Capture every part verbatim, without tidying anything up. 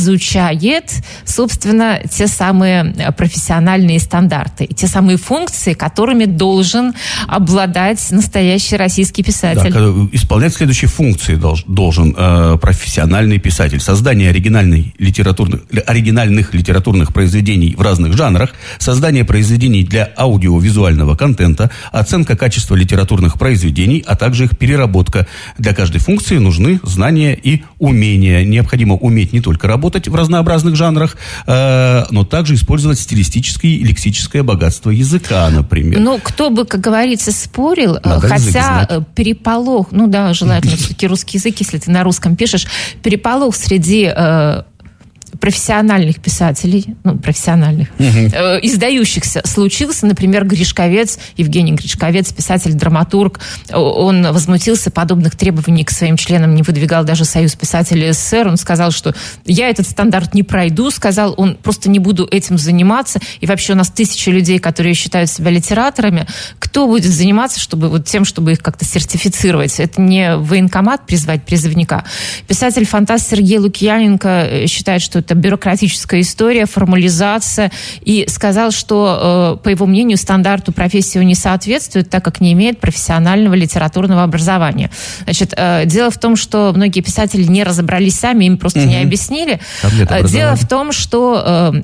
изучает, собственно, те самые профессиональные стандарты, те самые функции, которыми должен обладать настоящий российский писатель. Да, исполнять следующие функции должен, должен э, профессиональный писатель. Создание оригинальной литературных, оригинальных литературных произведений в разных жанрах, создание произведений для аудиовизуального контента, оценка качества литературных произведений, а также их переработка. Для каждой функции нужны знания и умения. Необходимо уметь не только работать в разнообразных жанрах, э, но также использовать стилистическое и лексическое богатство языка, например. Ну, кто бы, как говорится, спорил, Надо хотя переполох, ну да, желательно все-таки русский язык, если ты на русском пишешь, переполох среди э, профессиональных писателей, ну, профессиональных, угу. э, издающихся случился. Например, Гришковец, Евгений Гришковец, писатель-драматург, он возмутился, подобных требований к своим членам не выдвигал даже Союз писателей СССР. Он сказал, что я этот стандарт не пройду, сказал, он просто не буду этим заниматься. И вообще у нас тысячи людей, которые считают себя литераторами. Кто будет заниматься чтобы, вот тем, чтобы их как-то сертифицировать? Это не военкомат призвать призывника. Писатель-фантаст Сергей Лукьяненко считает, что это бюрократическая история, формализация, и сказал, что, по его мнению, стандарту профессии он не соответствует, так как не имеет профессионального литературного образования. Значит, дело в том, что многие писатели не разобрались сами, им просто угу. не объяснили. Дело в том, что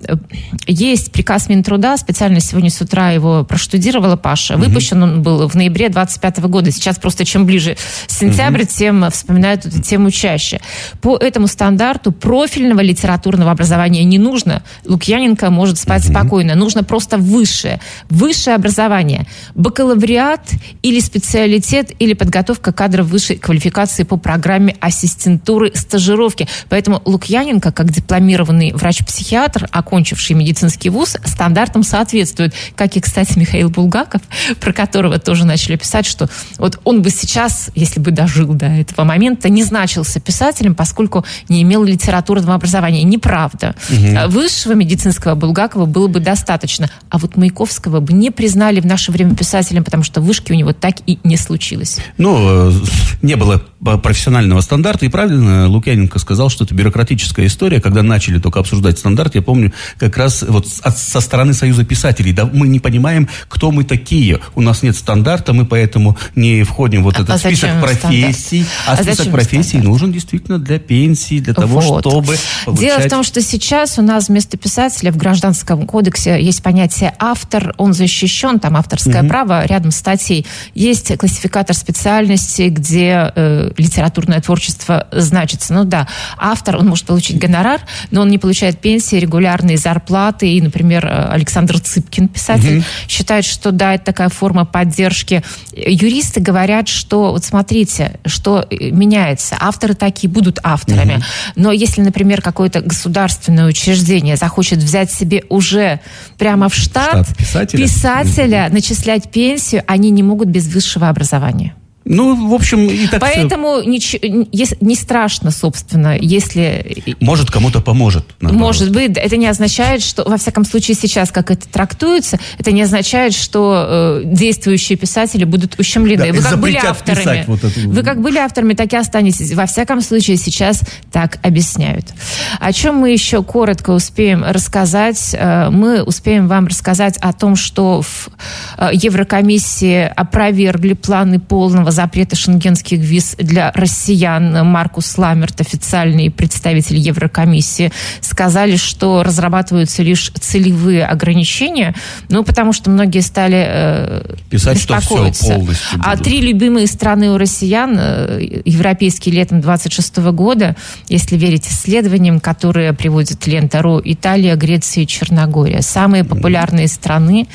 есть приказ Минтруда, специально сегодня с утра его проштудировала Паша, угу. выпущен он был в ноябре двадцать пятого года. Сейчас просто чем ближе сентябрь, угу. тем вспоминают эту тему чаще. По этому стандарту профильного литературного образования не нужно. Лукьяненко может спать угу. спокойно. Нужно просто высшее. Высшее образование. Бакалавриат или специалитет, или подготовка кадров высшей квалификации по программе ассистентуры стажировки. Поэтому Лукьяненко, как дипломированный врач-психиатр, окончивший медицинский вуз, стандартам соответствует. Как и, кстати, Михаил Булгаков, про которого тоже начали писать, что вот он бы сейчас, если бы дожил до этого момента, не значился писателем, поскольку не имел литературного образования. Неправда. Угу. Высшего медицинского Булгакова было бы достаточно. А вот Маяковского бы не признали в наше время писателем, потому что вышки у него так и не случилось. Ну, не было профессионального стандарта. И правильно Лукьяненко сказал, что это бюрократическая история. Когда начали только обсуждать стандарт, я помню, как раз вот со стороны Союза писателей. Да, мы не понимаем, кто мы такие. У нас нет стандарта, мы поэтому не входим в вот этот а список профессий. А, а список профессий стандарт? Нужен действительно для пенсии, для того, вот. чтобы получать... Дело в том, что сейчас у нас вместо писателя в Гражданском кодексе есть понятие автор, он защищен, там авторское угу. право, рядом статей. Есть классификатор специальностей, где э, литературное творчество значится. Ну да, автор, он может получить гонорар, но он не получает пенсии, регулярные зарплаты. И, например, Александр Цыпкин, писатель, угу. считает, что да, это такая форма поддержки. Юристы говорят, что, вот смотрите, что меняется. Авторы такие будут авторами. Угу. Но если, например, какой-то государственное учреждение захочет взять себе уже прямо в штат, штат писателя, писателя mm-hmm. начислять пенсию, они не могут без высшего образования. Ну, в общем, и так Поэтому все... не, не страшно, собственно, если... Может, кому-то поможет. Наоборот. Может быть. Это не означает, что, во всяком случае, сейчас, как это трактуется, это не означает, что э, действующие писатели будут ущемлены. Да, вы как были авторами. Вот эту... Вы как были авторами, так и останетесь. Во всяком случае, сейчас так объясняют. О чем мы еще коротко успеем рассказать? Мы успеем вам рассказать о том, что в Еврокомиссии опровергли планы полного запрета шенгенских виз для россиян. Маркус Ламмерт, официальный представитель Еврокомиссии, сказали, что разрабатываются лишь целевые ограничения, ну, потому что многие стали э, писать, беспокоиться. Что все полностью а будут. Три любимые страны у россиян, э, европейские летом двадцать шестого года, если верить исследованиям, которые приводит Лента точка ру, Италия, Греция и Черногория. Самые популярные страны,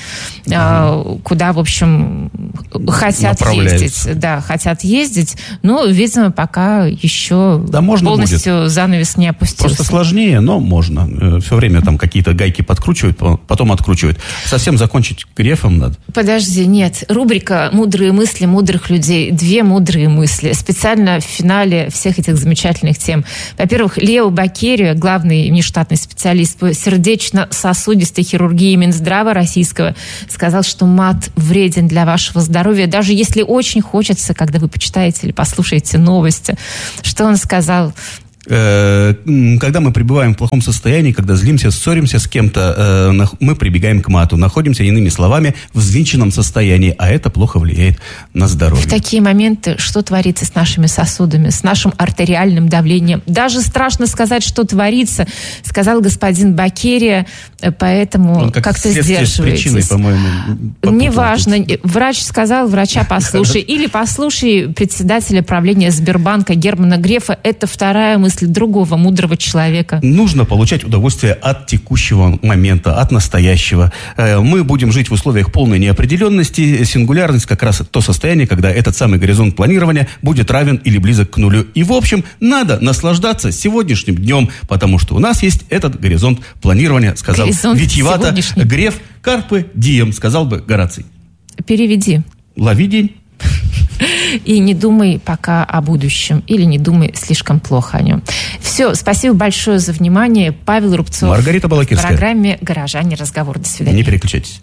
э, куда, в общем, хотят ездить. Да, хотят ездить, но, видимо, пока еще да, полностью будет. Занавес не опустился. Просто сложнее, но можно. Все время там какие-то гайки подкручивают, потом откручивают. Совсем закончить грефом надо. Подожди, нет. Рубрика «Мудрые мысли мудрых людей». Две мудрые мысли. Специально в финале всех этих замечательных тем. Во-первых, Лео Бакерия, главный внештатный специалист по сердечно-сосудистой хирургии Минздрава российского, сказал, что мат вреден для вашего здоровья, даже если очень хочется, когда вы почитаете или послушаете новости. Что он сказал? Когда мы пребываем в плохом состоянии, когда злимся, ссоримся с кем-то, мы прибегаем к мату, находимся, иными словами, в взвинченном состоянии, а это плохо влияет на здоровье. В такие моменты что творится с нашими сосудами, с нашим артериальным давлением? Даже страшно сказать, что творится, сказал господин Бакерия, поэтому как как-то сдерживаетесь. Причиной, по-моему, неважно, врач сказал, врача послушай. Или послушай председателя правления Сбербанка Германа Грефа, это вторая мысль другого мудрого человека. Нужно получать удовольствие от текущего момента, от настоящего. Мы будем жить в условиях полной неопределенности. Сингулярность как раз то состояние, когда этот самый горизонт планирования будет равен или близок к нулю. И, в общем, надо наслаждаться сегодняшним днем, потому что у нас есть этот горизонт планирования, сказал горизонт витиевато Греф. Карпе дием, сказал бы Гораций. Переведи. Лови день. И не думай пока о будущем. Или не думай слишком плохо о нем. Все, спасибо большое за внимание. Павел Рубцов. Маргарита Балакирская. В программе «Горожане. Разговор». До свидания. Не переключайтесь.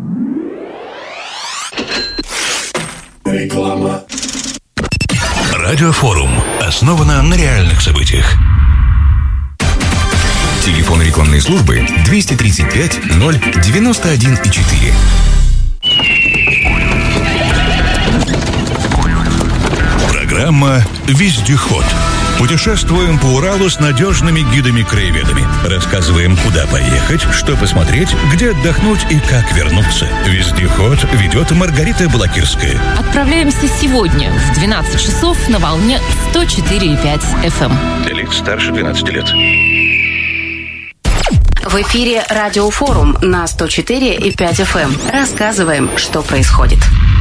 Реклама. Радиофорум основано на реальных событиях. Телефон рекламной службы двести тридцать пять ноль девяносто один четыре. Программа «Вездеход». Путешествуем по Уралу с надежными гидами-краеведами. Рассказываем, куда поехать, что посмотреть, где отдохнуть и как вернуться. «Вездеход» ведет Маргарита Балакирская. Отправляемся сегодня в двенадцать часов на волне сто четыре и пять эф эм. Для лиц старше двенадцати лет. В эфире «Радиофорум» на сто четыре и пять эф эм. Рассказываем, что происходит.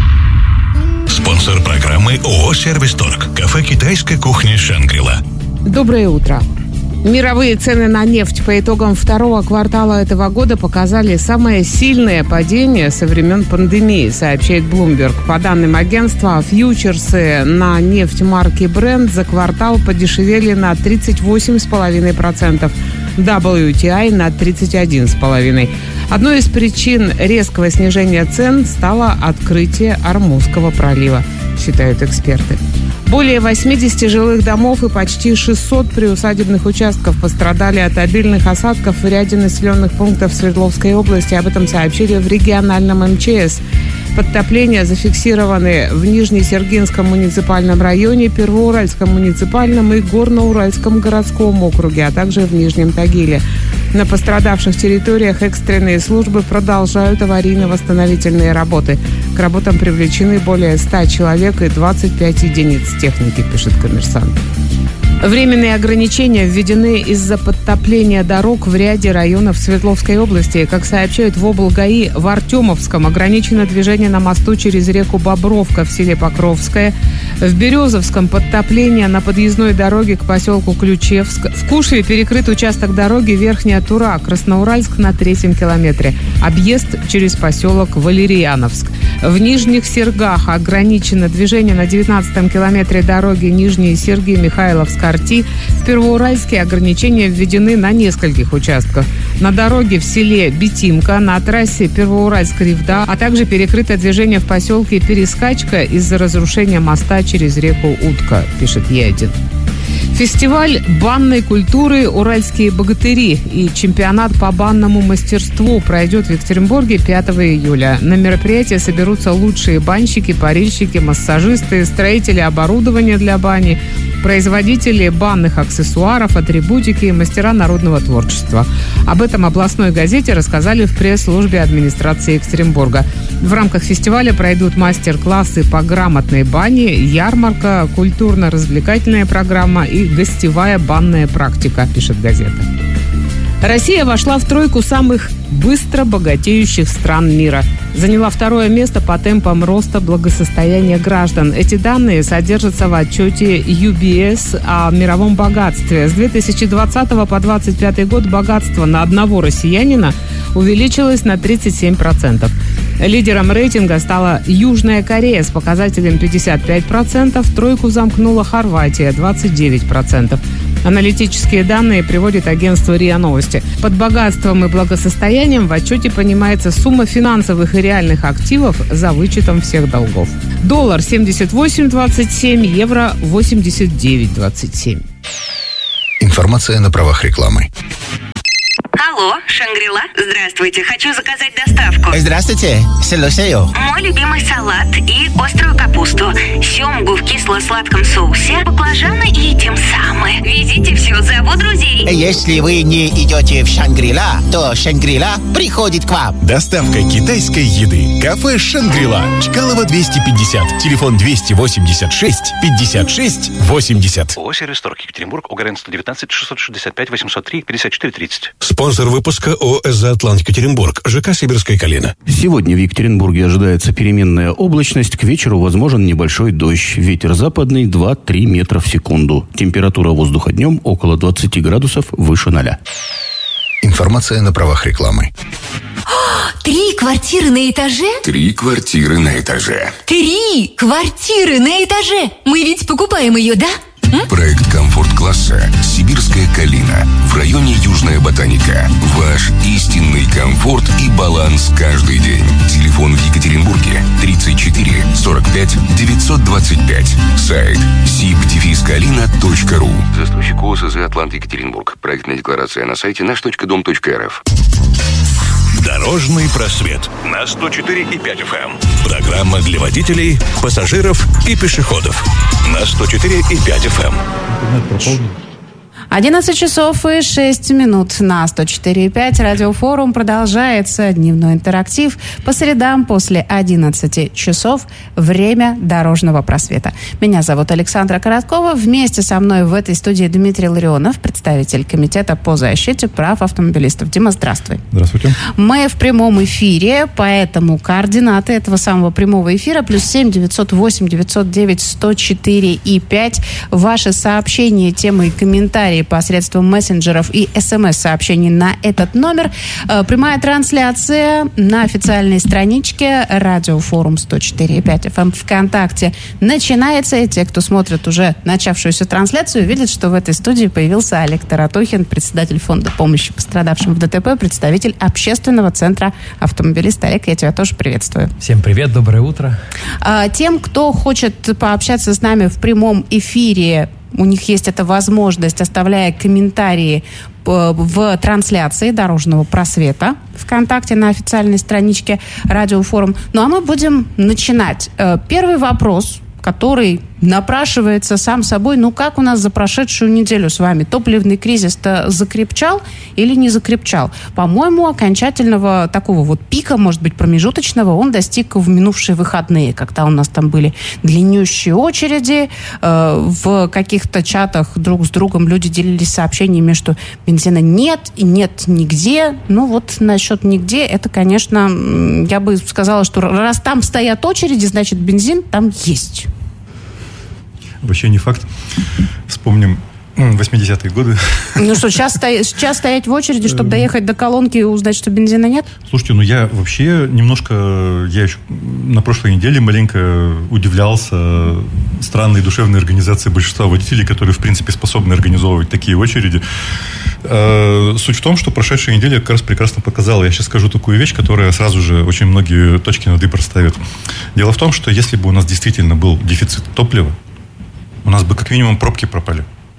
Спонсор программы ООО «Сервис-Торг». Кафе «Китайская кухня Шангри-Ла». Доброе утро. Мировые цены на нефть по итогам второго квартала этого года показали самое сильное падение со времен пандемии, сообщает Bloomberg. По данным агентства, фьючерсы на нефть марки Brent за квартал подешевели на тридцать восемь целых пять десятых процента, дабл ю ти ай на тридцать один целых пять десятых процента. Одной из причин резкого снижения цен стало открытие Ормузского пролива, считают эксперты. Более восемьдесят жилых домов и почти шестьсот приусадебных участков пострадали от обильных осадков в ряде населенных пунктов Свердловской области. Об этом сообщили в региональном эм че эс. Подтопления зафиксированы в Нижнесергинском муниципальном районе, Первоуральском муниципальном и Горноуральском городском округе, а также в Нижнем Тагиле. На пострадавших территориях экстренные службы продолжают аварийно-восстановительные работы. К работам привлечены более ста человек и двадцать пять единиц техники, пишет «Коммерсант». Временные ограничения введены из-за подтопления дорог в ряде районов Свердловской области. Как сообщают в облгаи, в Артемовском ограничено движение на мосту через реку Бобровка в селе Покровское. В Березовском подтопление на подъездной дороге к поселку Ключевск. В Кушве перекрыт участок дороги Верхняя Тура, Красноуральск на третьем километре. Объезд через поселок Валерьяновск. В Нижних Сергах ограничено движение на девятнадцатом километре дороги Нижние Серги, Михайловск, Арти. В Первоуральске ограничения введены на нескольких участках. На дороге в селе Битимка, на трассе Первоуральск-Ревда, а также перекрыто движение в поселке Перескачка из-за разрушения моста через реку Утка, пишет Е один. Фестиваль банной культуры «Уральские богатыри» и чемпионат по банному мастерству пройдет в Екатеринбурге пятого июля. На мероприятие соберутся лучшие банщики, парильщики, массажисты, строители оборудования для бани, производители банных аксессуаров, атрибутики и мастера народного творчества. Об этом областной газете рассказали в пресс-службе администрации Екатеринбурга. В рамках фестиваля пройдут мастер-классы по грамотной бане, ярмарка, культурно-развлекательная программа и гостевая банная практика, пишет газета. Россия вошла в тройку самых быстро богатеющих стран мира. Заняла второе место по темпам роста благосостояния граждан. Эти данные содержатся в отчете ю би эс о мировом богатстве. С две тысячи двадцатого по две тысячи двадцать пятый год богатство на одного россиянина увеличилось на тридцать семь процентов. Лидером рейтинга стала Южная Корея с показателем пятьдесят пять процентов. Тройку замкнула Хорватия двадцать девять процентов. Аналитические данные приводит агентство РИА Новости. Под богатством и благосостоянием в отчете понимается сумма финансовых и реальных активов за вычетом всех долгов. Доллар семьдесят восемь двадцать семь, евро восемьдесят девять двадцать семь. Информация на правах рекламы. Алло, Шангрила. Здравствуйте, хочу заказать доставку. Здравствуйте, слушаю. Мой любимый салат и острую капусту, семгу в кисло-сладком соусе, баклажаны и тем самым. Везите все, зову друзей. Если вы не идете в Шангрила, то Шангрила приходит к вам. Доставка китайской еды. Кафе Шангрила. Чкалова двести пятьдесят. Телефон двести восемьдесят шесть пятьдесят шесть восемьдесят. ООО «Сервис Торг Екатеринбург», ОГРН сто девятнадцать шестьсот шестьдесят пять восемьсот три пятьдесят четыре тридцать. Спонсор выпуска ООО «ЭЗА Атлант Екатеринбург», ЖК «Сибирская калина». Сегодня в Екатеринбурге ожидается переменная облачность. К вечеру возможен небольшой дождь. Ветер западный два-три метра в секунду. Температура воздуха днем около двадцати градусов выше ноля. Информация на правах рекламы. Три квартиры на этаже? Три квартиры на этаже. Три квартиры на этаже! Мы ведь покупаем ее, да? Проект комфорт-класса «Сибирская калина» в районе Южная Ботаника. Ваш истинный комфорт и баланс каждый день. Телефон в Екатеринбурге тридцать четыре сорок пять девятьсот двадцать пять. Сайт сиб калина точка ру. Застройщик ООО «ЭЗА Атлант Екатеринбург». Проектная декларация на сайте наш точка дом точка эр эф. Дорожный просвет на сто четыре и пять эф эм. Программа для водителей, пассажиров и пешеходов на сто четыре и пять эф эм. одиннадцать часов и шесть минут на сто четыре и пять. Радиофорум продолжается. Дневной интерактив по средам после одиннадцати часов. Время дорожного просвета. Меня зовут Александра Короткова. Вместе со мной в этой студии Дмитрий Ларионов, представитель Комитета по защите прав автомобилистов. Дима, здравствуй. Здравствуйте. Мы в прямом эфире, поэтому координаты этого самого прямого эфира плюс семь девятьсот восемь девятьсот девять сто четыре и пять. Ваши сообщения, темы и комментарии посредством мессенджеров и смс-сообщений на этот номер. Прямая трансляция на официальной страничке Радиофорум сто четыре и пять эф эм ВКонтакте начинается. И те, кто смотрит уже начавшуюся трансляцию, видят, что в этой студии появился Олег Таратухин, председатель фонда помощи пострадавшим в ДТП, представитель общественного центра автомобилист. Олег, я тебя тоже приветствую. Всем привет, доброе утро. Тем, кто хочет пообщаться с нами в прямом эфире, у них есть эта возможность, оставляя комментарии в трансляции дорожного просвета ВКонтакте на официальной страничке Радиофорум. Ну а мы будем начинать. Первый вопрос, который напрашивается сам собой. Ну как у нас за прошедшую неделю с вами? Топливный кризис-то закрепчал или не закрепчал? По-моему, окончательного такого вот пика, может быть, промежуточного, он достиг в минувшие выходные, когда у нас там были длиннющие очереди, э, в каких-то чатах друг с другом люди делились сообщениями, что бензина нет и нет нигде. Ну вот насчет нигде, это, конечно, я бы сказала, что раз там стоят очереди, значит, бензин там есть. Вообще не факт. Вспомним восьмидесятые годы. Ну что, сейчас, сто... сейчас стоять в очереди, чтобы доехать до колонки и узнать, что бензина нет? Слушайте, ну я вообще немножко, я еще на прошлой неделе маленько удивлялся странной душевной организации большинства водителей, которые, в принципе, способны организовывать такие очереди. Суть в том, что прошедшая неделя как раз прекрасно показала. Я сейчас скажу такую вещь, которая сразу же очень многие точки над «и» проставит. Дело в том, что если бы у нас действительно был дефицит топлива, у нас бы как минимум пробки пропали.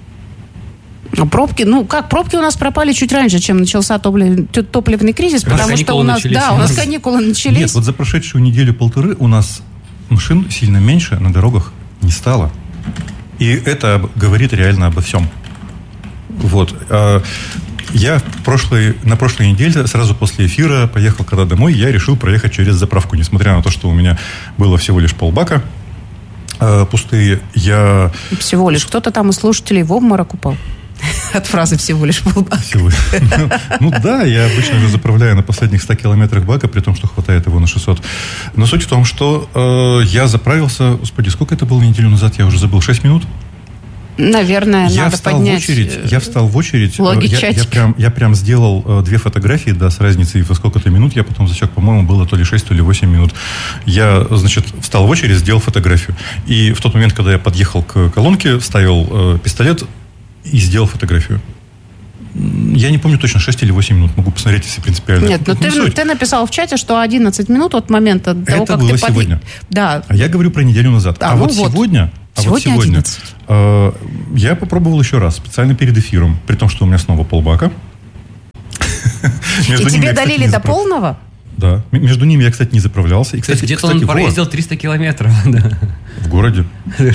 А пробки, ну как, пробки у нас пропали чуть раньше, чем начался топлив, топливный кризис, Раз потому что у нас, начались. да, у нас каникулы начались. Нет, вот за прошедшую неделю-полторы у нас машин сильно меньше на дорогах не стало. И это говорит реально обо всем. Вот. Я в прошлой, на прошлой неделе, сразу после эфира, поехал когда домой, я решил проехать через заправку, несмотря на то, что у меня было всего лишь полбака пустые. Я... Всего лишь. Кто-то там из слушателей в обморок упал. От фразы «всего лишь полбака». Ну да, я обычно же заправляю на последних ста километрах бака, при том, что хватает его на шестьсот. Но суть в том, что э, я заправился, господи, сколько это было неделю назад, я уже забыл, шесть минут? Наверное, я надо встал поднять в очередь, Я встал в очередь. Логи я, я, прям, я прям сделал э, две фотографии, да, с разницей во сколько-то минут. Я потом засек, по-моему, было то ли шесть, то ли восемь минут. Я, значит, встал в очередь, сделал фотографию. И в тот момент, когда я подъехал к колонке, вставил э, пистолет и сделал фотографию. Я не помню точно, шесть или восемь минут. Могу посмотреть, если принципиально. Нет, но ну, ты, ты написал в чате, что одиннадцать минут от момента того, это как было ты сегодня. Под... Да. А я говорю про неделю назад. А, а ну вот, вот сегодня... А Сегодня вот сегодня одиннадцать. Э, я попробовал еще раз, специально перед эфиром, при том, что у меня снова полбака. И тебе долили до полного? Да. Между ними я, кстати, не заправлялся. И, кстати, где-то кстати, он проездил триста километров. Да. В городе.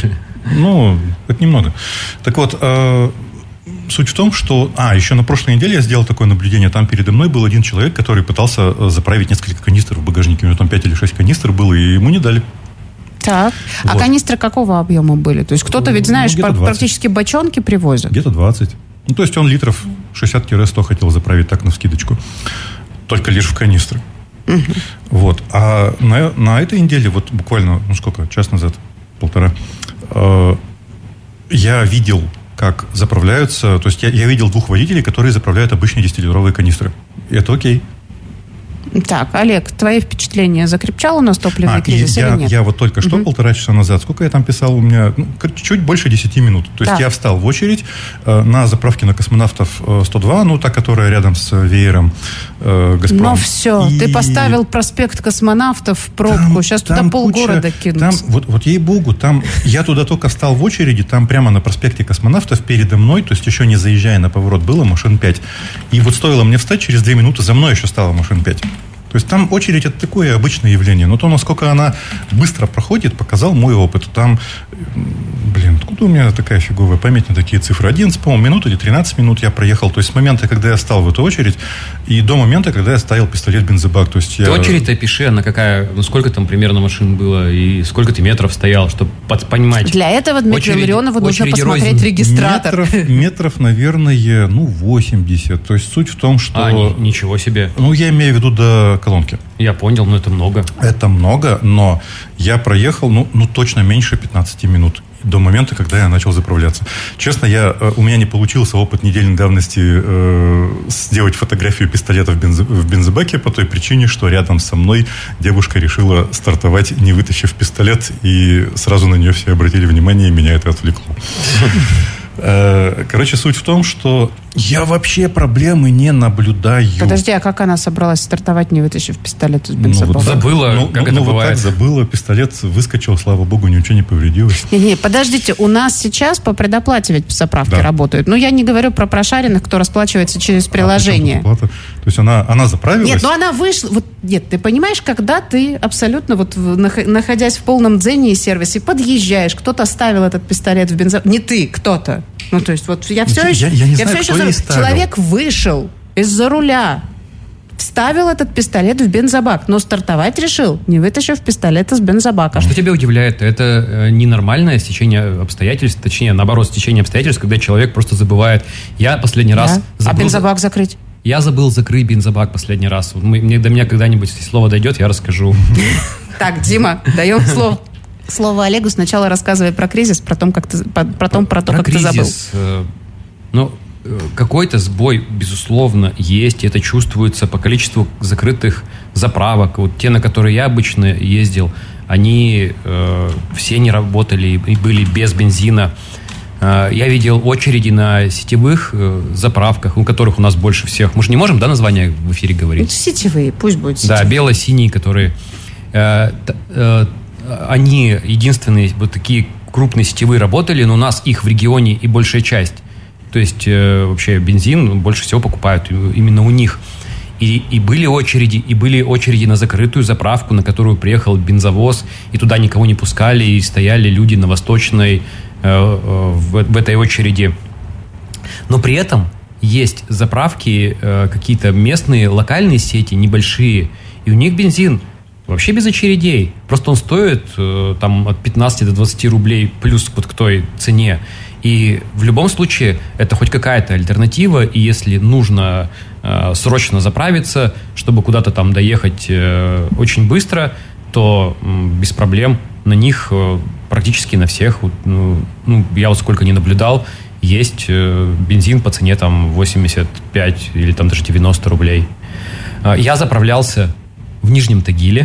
Ну, это немного. Так вот, э, суть в том, что... А, еще на прошлой неделе я сделал такое наблюдение. Там передо мной был один человек, который пытался заправить несколько канистр в багажнике. У него там пять или шесть канистр было, и ему не дали. Так. Вот. А канистры какого объема были? То есть кто-то ведь, знаешь, ну, практически бочонки привозят. Где-то двадцать. Ну, то есть он литров шестьдесят-сто хотел заправить так навскидочку. Только лишь в канистры. Угу. Вот. А на, на этой неделе, вот буквально, ну сколько, час назад, полтора, э, я видел, как заправляются, то есть я, я видел двух водителей, которые заправляют обычные десятилитровые канистры. И это окей. Так, Олег, твои впечатления закрепчал у нас топливный а, кризис я, или нет? Я вот только что, угу. полтора часа назад, сколько я там писал, у меня ну, чуть больше десяти минут. То есть да. я встал в очередь э, на заправке на Космонавтов э, сто два, ну, та, которая рядом с веером э, «Газпром». Ну, все, и... ты поставил проспект Космонавтов в пробку, там, сейчас туда полгорода кинутся. Вот, вот ей-богу, там, я туда только встал в очереди, там прямо на проспекте Космонавтов передо мной, то есть еще не заезжая на поворот, было машин пять. И вот стоило мне встать, через две минуты за мной еще стало машин пять. То есть там очередь — это такое обычное явление. Но то, насколько она быстро проходит, показал мой опыт. Там, блин, откуда у меня такая фиговая память на такие цифры? одиннадцать, по-моему, минут или тринадцать минут я проехал. То есть с момента, когда я стал в эту очередь, и до момента, когда я ставил пистолет в бензобак. То есть я... Ты очередь-то пиши, она какая, ну сколько там примерно машин было, и сколько ты метров стоял, чтобы понимать. Для этого Дмитрию Ларионову нужно посмотреть рознь. Регистратор. Метров, метров, наверное, ну, восемьдесят. То есть суть в том, что... А, ни, ничего себе. Ну, я имею в виду до колонки. Я понял, но это много. Это много, но я проехал, ну, ну точно меньше пятнадцати минут до момента, когда я начал заправляться. Честно, я, у меня не получился опыт недельной давности э, сделать фотографию пистолета в, бензо, в бензобаке по той причине, что рядом со мной девушка решила стартовать, не вытащив пистолет, и сразу на нее все обратили внимание, и меня это отвлекло. Короче, суть в том, что я вообще проблемы не наблюдаю. Подожди, а как она собралась стартовать, не вытащив пистолет из бензобака? Ну, вот забыла, ну, как ну, это ну, бывает. Вот так забыла, пистолет выскочил, слава богу, ничего не повредилось. Не, не, подождите, у нас сейчас по предоплате ведь заправки да. работают. Ну, я не говорю про прошаренных, кто расплачивается через приложение. А, то есть она, она заправилась? Нет, ну она вышла... Вот, нет, ты понимаешь, когда ты абсолютно, вот находясь в полном дзене и сервисе, подъезжаешь, кто-то ставил этот пистолет в бензобак. Не ты, кто-то. Ну, то есть, вот я все еще... Я, я не я знаю, все кто еще человек вышел из-за руля, вставил этот пистолет в бензобак, но стартовать решил, не вытащив пистолет из бензобака. Что тебя удивляет? Это ненормальное стечение обстоятельств, точнее, наоборот, стечение обстоятельств, когда человек просто забывает. Я последний да? раз... Забыл... А бензобак закрыть? Я забыл закрыть бензобак последний раз. Мне, до меня когда-нибудь, если слово дойдет, я расскажу. Так, Дима, даем слово. Слово Олегу. Сначала рассказывай про кризис, потом как ты, потом про то, про как кризис, ты забыл. Э, ну, какой-то сбой, безусловно, есть. И это чувствуется по количеству закрытых заправок. Вот те, на которые я обычно ездил, они э, все не работали и были без бензина. Э, я видел очереди на сетевых э, заправках, у которых у нас больше всех. Мы же не можем, да, название в эфире говорить? Ну, сетевые, пусть будет сетевые. Да, бело-синие, которые... Э, э, Они единственные вот такие крупные сетевые работали, но у нас их в регионе и большая часть. То есть э, вообще бензин больше всего покупают именно у них. И, и были очереди, и были очереди на закрытую заправку, на которую приехал бензовоз, и туда никого не пускали, и стояли люди на Восточной э, э, в, в этой очереди. Но при этом есть заправки, э, какие-то местные, локальные сети, небольшие, и у них бензин вообще без очередей. Просто он стоит э, там от пятнадцати до двадцати рублей плюс вот к той цене. И в любом случае это хоть какая-то альтернатива. И если нужно э, срочно заправиться, чтобы куда-то там доехать э, очень быстро, то э, без проблем на них э, практически на всех, вот, ну, ну, я вот сколько не наблюдал, есть э, бензин по цене там восемьдесят пять или там даже девяносто рублей. Э, я заправлялся в Нижнем Тагиле.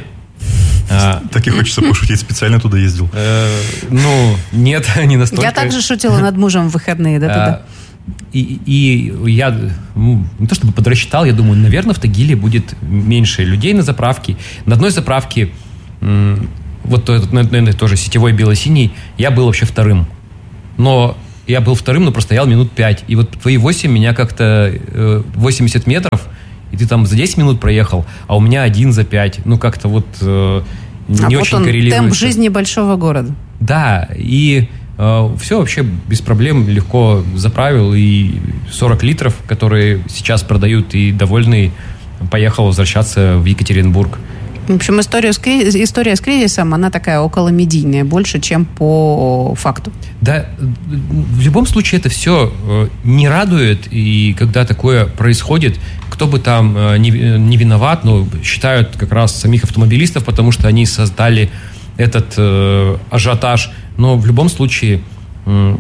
А, так и хочется пошутить, специально туда ездил. Э, ну, нет, не настолько. Я также шутила над мужем в выходные, да-да-да. И, и я, ну, не то чтобы подрасчитал, я думаю, наверное, в Тагиле будет меньше людей на заправке. На одной заправке м, вот этот, наверное, тоже сетевой бело-синий, я был вообще вторым. Но я был вторым, но простоял минут пять. И вот твои восемь меня как-то э, восемьдесят метров, и ты там за десять минут проехал, а у меня один за пять. Ну, как-то вот э, не а очень вот он коррелируется. Темп жизни большого города. Да, и э, все вообще без проблем легко заправил. И сорок литров, которые сейчас продают, и довольный, поехал возвращаться в Екатеринбург. В общем, история с, криз... история с кризисом, она такая околомедийная, больше, чем по факту. Да, в любом случае это все не радует, и когда такое происходит, кто бы там не, не виноват, но считают как раз самих автомобилистов, потому что они создали этот э, ажиотаж. Но в любом случае э,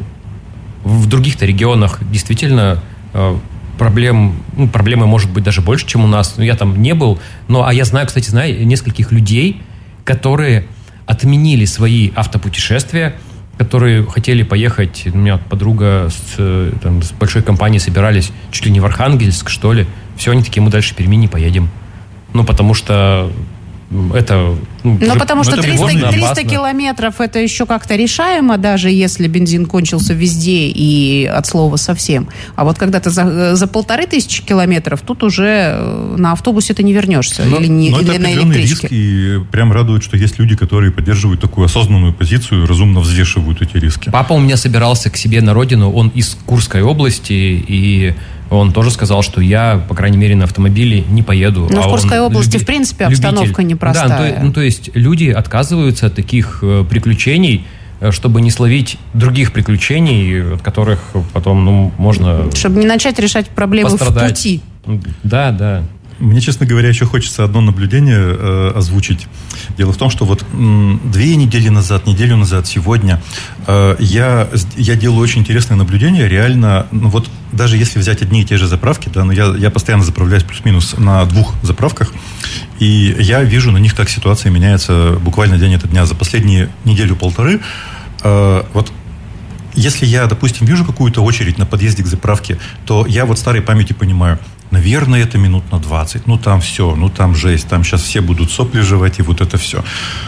в других-то регионах действительно э, проблем, ну, проблемы может быть даже больше, чем у нас. Ну, я там не был, но, а я знаю, кстати, знаю нескольких людей, которые отменили свои автопутешествия, которые хотели поехать, у меня подруга с, там, с большой компанией собирались чуть ли не в Архангельск, что ли. Все, они такие, мы дальше в Перми не поедем. Ну, потому что это... Ну, ну уже, потому что триста, триста опасно. Километров это еще как-то решаемо, даже если бензин кончился везде и от слова совсем. А вот когда ты за, за полторы тысячи километров, тут уже на автобусе ты не вернешься. Но, или не, но или это на определенный электричке. риск, и прям радует, что есть люди, которые поддерживают такую осознанную позицию, разумно взвешивают эти риски. Папа у меня собирался к себе на родину, он из Курской области, и он тоже сказал, что я, по крайней мере, на автомобиле не поеду. Но а в Курской области, люби... в принципе, обстановка любитель. непростая. Да, то, ну, то есть люди отказываются от таких э, приключений, э, чтобы не словить других приключений, от которых потом, ну, можно... Чтобы не начать решать проблемы пострадать. в пути. Да, да. Мне, честно говоря, еще хочется одно наблюдение э, озвучить. Дело в том, что вот м, две недели назад, неделю назад, сегодня э, я, я делаю очень интересное наблюдение. Реально, ну вот даже если взять одни и те же заправки, да, но я, я постоянно заправляюсь плюс-минус на двух заправках, и я вижу на них, как ситуация меняется буквально день ото дня. За последние неделю-полторы э, вот если я, допустим, вижу какую-то очередь на подъезде к заправке, то я вот старой памяти понимаю, наверное, это минут на двадцать. Ну, там все, ну, там жесть. Там сейчас все будут сопли жевать, и вот это все.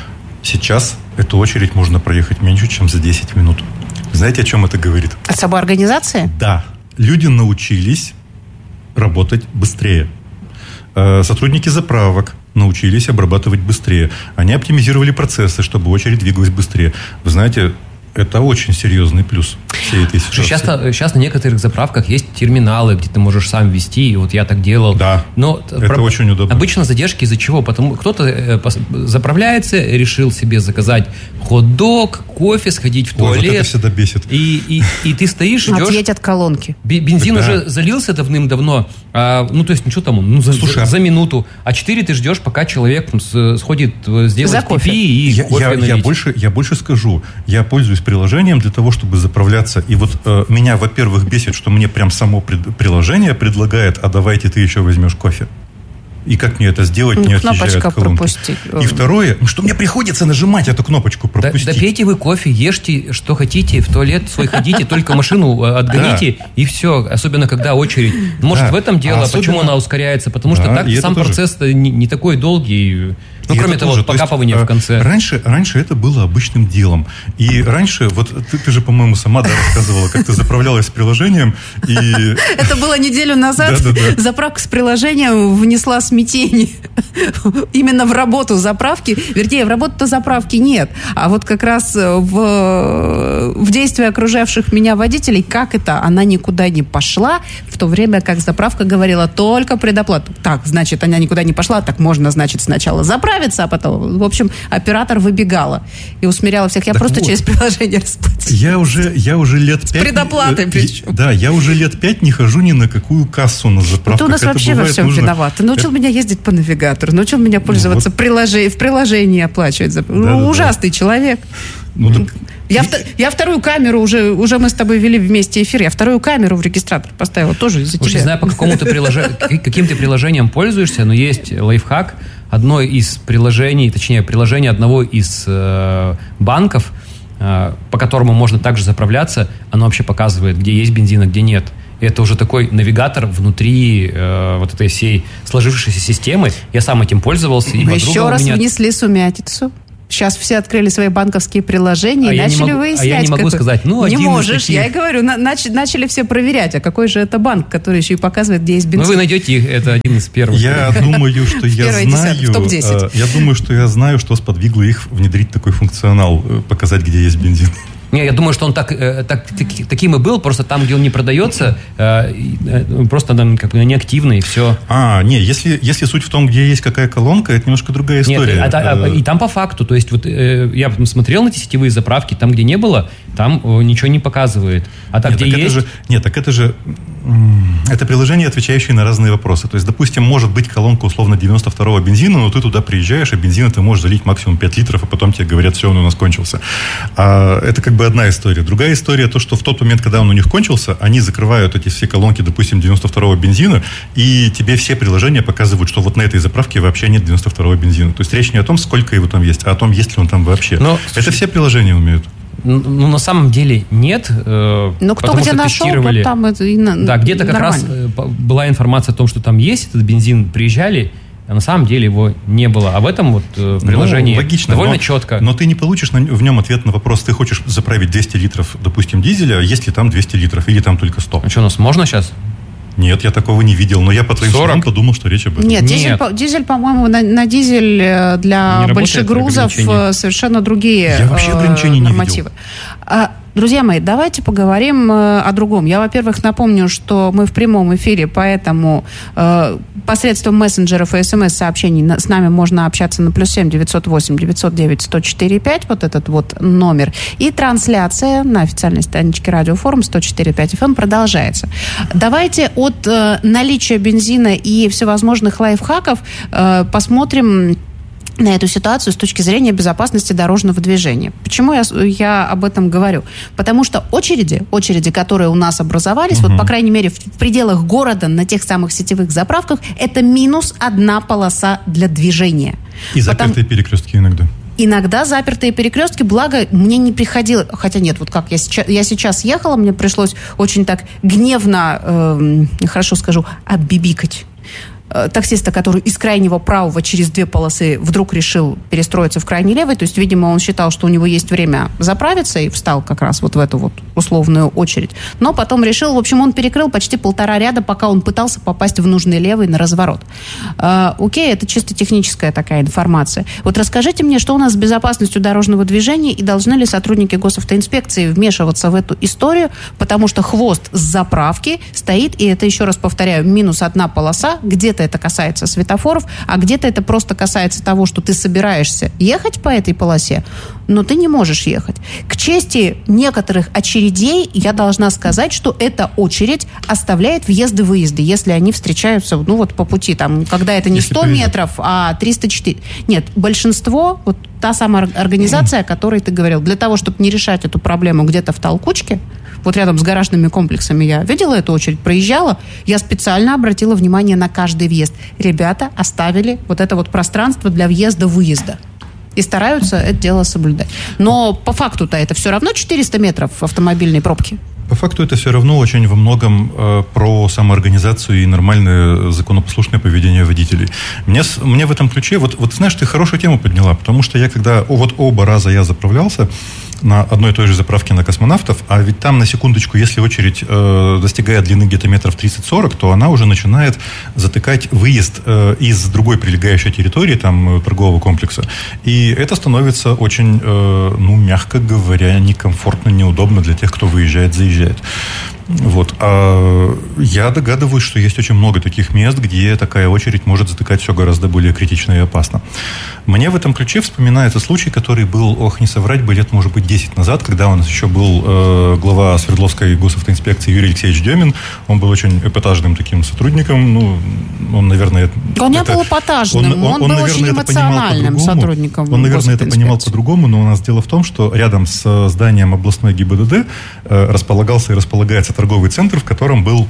Сейчас эту очередь можно проехать меньше, чем за десять минут. Знаете, о чем это говорит? О самоорганизации? Да. Люди научились работать быстрее. Сотрудники заправок научились обрабатывать быстрее. Они оптимизировали процессы, чтобы очередь двигалась быстрее. Вы знаете, это очень серьезный плюс всей этой ситуации. Сейчас, сейчас на некоторых заправках есть терминалы, где ты можешь сам ввести, и вот я так делал. Да, но это про... очень удобно. Обычно задержки из-за чего? Потому кто-то заправляется, решил себе заказать хот-дог, кофе, сходить в туалет. Ой, вот это всегда бесит. И, и, и ты стоишь, ждешь... Отъедь от колонки. Бензин да. уже залился давным-давно, а, ну, то есть, ну, что там, ну, за, Слушай, за минуту. А четыре ты ждешь, пока человек сходит сделать пипи и я, кофе я, налить. Я больше, я больше скажу. Я пользуюсь приложением для того, чтобы заправляться. И вот э, меня, во-первых, бесит, что мне прям само пред, приложение предлагает, а давайте ты еще возьмешь кофе. И как мне это сделать, ну, не отъезжая от колонки. Пропустить. И второе, что мне приходится нажимать эту кнопочку пропустить. Да, да пейте вы кофе, ешьте, что хотите, в туалет свой ходите, только машину отгоните, и все. Особенно, когда очередь. Может, в этом дело, почему она ускоряется? Потому что так сам процесс не такой долгий. Ну, кроме того, покапывания в конце. Раньше, раньше это было обычным делом. И раньше, вот ты, ты же, по-моему, сама да, рассказывала, как ты заправлялась с приложением. И... Это было неделю назад. Да, да, да. Заправка с приложением внесла смятение. Именно в работу заправки. Вернее, в работу-то заправки нет. А вот как раз в, в действии окружавших меня водителей, как это? Она никуда не пошла, в то время как заправка говорила только предоплату. Так, значит, она никуда не пошла, так можно, значит, сначала заправить, а потом, в общем, оператор выбегала и усмиряла всех. Я так просто вот, через приложение расплатилась. Я уже, я уже лет пять... С предоплатой причем. Да, я уже лет пять не хожу ни на какую кассу на заправках. Ты у нас это вообще во всем нужно... виноват. Ты научил это... меня ездить по навигатору, научил меня пользоваться ну, вот. прилож... в приложении оплачивать. Да, ну, да, ужасный да. человек. Ну, так... Я, вто, я вторую камеру уже, уже мы с тобой вели вместе эфир, я вторую камеру в регистратор поставила тоже из-за Уж тебя. Не знаю, по какому ты приложению, каким ты приложением пользуешься, но есть лайфхак. Одно из приложений, точнее, приложение одного из э, банков, э, по которому можно также заправляться, оно вообще показывает, где есть бензин, а где нет. И это уже такой навигатор внутри э, вот этой всей сложившейся системы. Я сам этим пользовался. И Мы еще раз меня... внесли сумятицу. Сейчас все открыли свои банковские приложения а и начали могу, выяснять. А я не могу какой... сказать, ну, Не один можешь, из таких... я и говорю, на, нач, начали все проверять, а какой же это банк, который еще и показывает, где есть бензин. Ну, вы найдете их, это один из первых. Я думаю, что я знаю... Я думаю, что я знаю, что сподвигло их внедрить такой функционал, показать, где есть бензин. Не, я думаю, что он так, так, таким и был, просто там, где он не продается, просто там как бы неактивный, и все. А, не, если, если суть в том, где есть какая колонка, это немножко другая история. Нет, а, а, и там по факту, то есть вот я смотрел на эти сетевые заправки, там, где не было, там ничего не показывает. А там, нет, где так есть... Это же, нет, так это же... Это приложение, отвечающее на разные вопросы. То есть, допустим, может быть колонка условно девяносто второго бензина, но ты туда приезжаешь, а бензина ты можешь залить максимум пять литров, а потом тебе говорят, все, он у нас кончился. А это как бы одна история. Другая история, то, что в тот момент, когда он у них кончился, они закрывают эти все колонки, допустим, девяносто второго бензина, и тебе все приложения показывают, что вот на этой заправке вообще нет девяносто второго бензина. То есть, речь не о том, сколько его там есть, а о том, есть ли он там вообще. Но, это слушай, все приложения умеют. Ну, на самом деле нет. Э, ну, кто где нашел, тестировали... там это и на... Да, где-то как раз была информация о том, что там есть этот бензин, приезжали, а на самом деле его не было. А в этом вот э, приложении ну, логично, довольно но, четко. Но ты не получишь на, в нем ответ на вопрос, ты хочешь заправить двести литров, допустим, дизеля, есть ли там двести литров или там только сто? А что, у нас можно сейчас? Нет, я такого не видел, но я по твоим словам подумал, что речь об этом. Нет, дизель, Нет. По, дизель по-моему, на, на дизель для не больших грузов совершенно другие я вообще ограничений нормативы. Не видел. Друзья мои, давайте поговорим э, о другом. Я, во-первых, напомню, что мы в прямом эфире, поэтому э, посредством мессенджеров и смс-сообщений на, с нами можно общаться на плюс семь девятьсот восемь девятьсот девять сто четыре пять, вот этот вот номер. И трансляция на официальной страничке Радиофорум сто четыре и пять эф эм продолжается. Давайте от э, наличия бензина и всевозможных лайфхаков э, посмотрим на эту ситуацию с точки зрения безопасности дорожного движения. Почему я, я об этом говорю? Потому что очереди, очереди, которые у нас образовались, угу. вот, по крайней мере, в пределах города на тех самых сетевых заправках, это минус одна полоса для движения. И запертые Потому... перекрестки иногда. Иногда запертые перекрестки, благо, мне не приходило... Хотя нет, вот как я сейчас, я сейчас ехала, мне пришлось очень так гневно, э, хорошо скажу, оббибикать таксиста, который из крайнего правого через две полосы вдруг решил перестроиться в крайний левый. То есть, видимо, он считал, что у него есть время заправиться и встал как раз вот в эту вот условную очередь. Но потом решил, в общем, он перекрыл почти полтора ряда, пока он пытался попасть в нужный левый на разворот. Э, окей, это чисто техническая такая информация. Вот расскажите мне, что у нас с безопасностью дорожного движения и должны ли сотрудники госавтоинспекции вмешиваться в эту историю, потому что хвост с заправки стоит, и это, еще раз повторяю, минус одна полоса, где-то это касается светофоров, а где-то это просто касается того, что ты собираешься ехать по этой полосе, но ты не можешь ехать. К чести некоторых очередей я должна сказать, что эта очередь оставляет въезды-выезды, если они встречаются, ну вот по пути, там, когда это не сто метров, а триста четыре. Нет, большинство, вот та самая организация, о которой ты говорил, для того, чтобы не решать эту проблему где-то в толкучке, вот рядом с гаражными комплексами я видела эту очередь, проезжала, я специально обратила внимание на каждый въезд. Ребята оставили вот это вот пространство для въезда-выезда. И стараются это дело соблюдать. Но по факту-то это все равно четыреста метров автомобильной пробки. По факту это все равно очень во многом э, про самоорганизацию и нормальное законопослушное поведение водителей. Мне, мне в этом ключе, вот, вот знаешь, ты хорошую тему подняла, потому что я когда, вот оба раза я заправлялся на одной и той же заправке на Космонавтов, а ведь там, на секундочку, если очередь э, достигает длины где-то метров тридцать-сорок, то она уже начинает затыкать выезд э, из другой прилегающей территории, там, торгового комплекса. И это становится очень, э, ну, мягко говоря, некомфортно, неудобно для тех, кто выезжает, заезжает. Вот. А я догадываюсь, что есть очень много таких мест, где такая очередь может затыкать все гораздо более критично и опасно. Мне в этом ключе вспоминается случай, который был, ох, не соврать бы, лет, может быть, десять назад, когда у нас еще был э, глава Свердловской госавтоинспекции Юрий Алексеевич Демин. Он был очень эпатажным таким сотрудником. Ну, он, наверное... Он не был эпатажным, он, он, он, он был наверное, очень эмоциональным сотрудником. Он, наверное, это понимал по-другому, но у нас дело в том, что рядом с зданием областной ГИБДД э, располагался и располагается торговый центр, в котором был,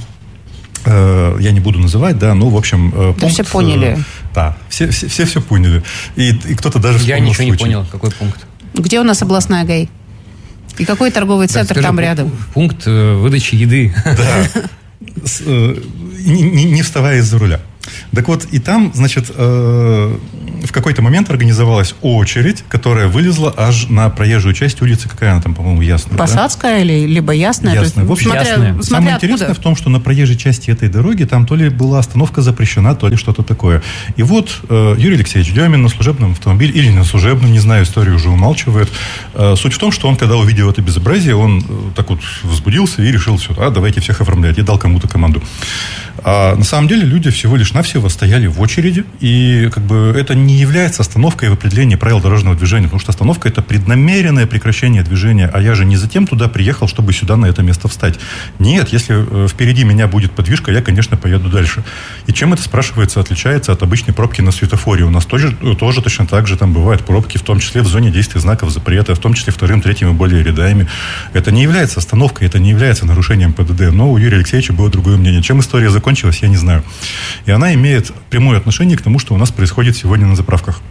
э, я не буду называть, да, ну, в общем, э, пункт... Да, все поняли. Э, да, все, все, все все поняли. И, и кто-то даже Я ничего случай. не понял, какой пункт? Где у нас областная ГАИ? И какой торговый центр да, скажи, там рядом? Пункт э, выдачи еды. Да. С, э, не, не вставая из-за руля. Так вот, и там, значит, э, в какой-то момент организовалась очередь, которая вылезла аж на проезжую часть улицы. Какая она там, по-моему, Ясная? Посадская, да? Или либо Ясная? Ясная. В общем, смотря, Ясная. смотря Самое откуда. интересное в том, что на проезжей части этой дороги там то ли была остановка запрещена, то ли что-то такое. И вот э, Юрий Алексеевич Демин на служебном автомобиле, или на служебном, не знаю, историю уже умалчивает. Э, суть в том, что он, когда увидел это безобразие, он э, так вот возбудился и решил, все, а, давайте всех оформлять. И дал кому-то команду. А на самом деле люди всего лишь навсего стояли в очереди, и как бы это не является остановкой в определении правил дорожного движения, потому что остановка — это преднамеренное прекращение движения, а я же не затем туда приехал, чтобы сюда на это место встать. Нет, если впереди меня будет подвижка, я, конечно, поеду дальше. И чем это, спрашивается, отличается от обычной пробки на светофоре? У нас тоже, тоже точно так же там бывают пробки, в том числе в зоне действия знаков запрета, в том числе вторым, третьим и более рядами. Это не является остановкой, это не является нарушением ПДД. Но у Юрия Алексеевича было другое мнение. Чем история закончилась? Кончилась, я не знаю. И она имеет прямое отношение к тому, что у нас происходит сегодня на заправках.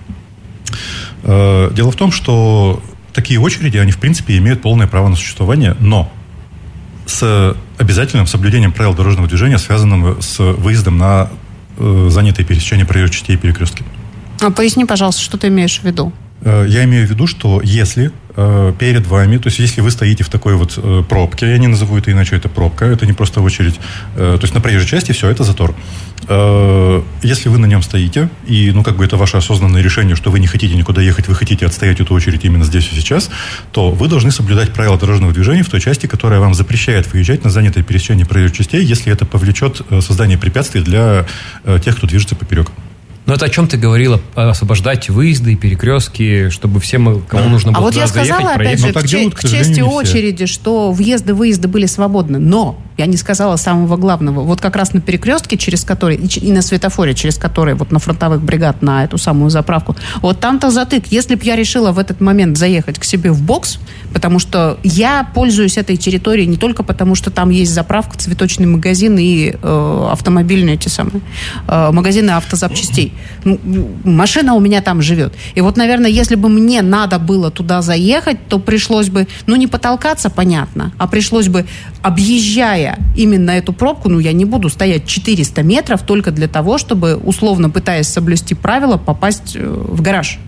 Дело в том, что такие очереди, они, в принципе, имеют полное право на существование, но с обязательным соблюдением правил дорожного движения, связанным с выездом на занятые пересечения проезжих частей и перекрестки. А поясни, пожалуйста, что ты имеешь в виду? Я имею в виду, что если э, перед вами, то есть если вы стоите в такой вот э, пробке, я не назову это иначе, это пробка, это не просто очередь, э, то есть на проезжей части все, это затор. Э, если вы на нем стоите, и, ну, как бы это ваше осознанное решение, что вы не хотите никуда ехать, вы хотите отстоять эту очередь именно здесь и сейчас, то вы должны соблюдать правила дорожного движения в той части, которая вам запрещает выезжать на занятые пересечения проезжих частей, если это повлечет э, создание препятствий для э, тех, кто движется поперек. Но это о чем ты говорила? Освобождать выезды и перекрестки, чтобы всем, кому да. нужно было а вот туда я сказала, заехать, опять проехать. же, к, делают, к, к чести очереди, что въезды-выезды были свободны. Но я не сказала самого главного. Вот как раз на перекрестке, через который, и на светофоре, через который, вот на фронтовых бригад, на эту самую заправку, вот там-то затык. Если бы я решила в этот момент заехать к себе в бокс, потому что я пользуюсь этой территорией не только потому, что там есть заправка, цветочный магазин и э, автомобильные эти самые, э, магазины автозапчастей. Машина у меня там живет. И вот, наверное, если бы мне надо было туда заехать, то пришлось бы, ну, не потолкаться, понятно, а пришлось бы, объезжая именно эту пробку, ну, я не буду стоять четыреста метров только для того, чтобы, условно пытаясь соблюсти правила, попасть в гараж.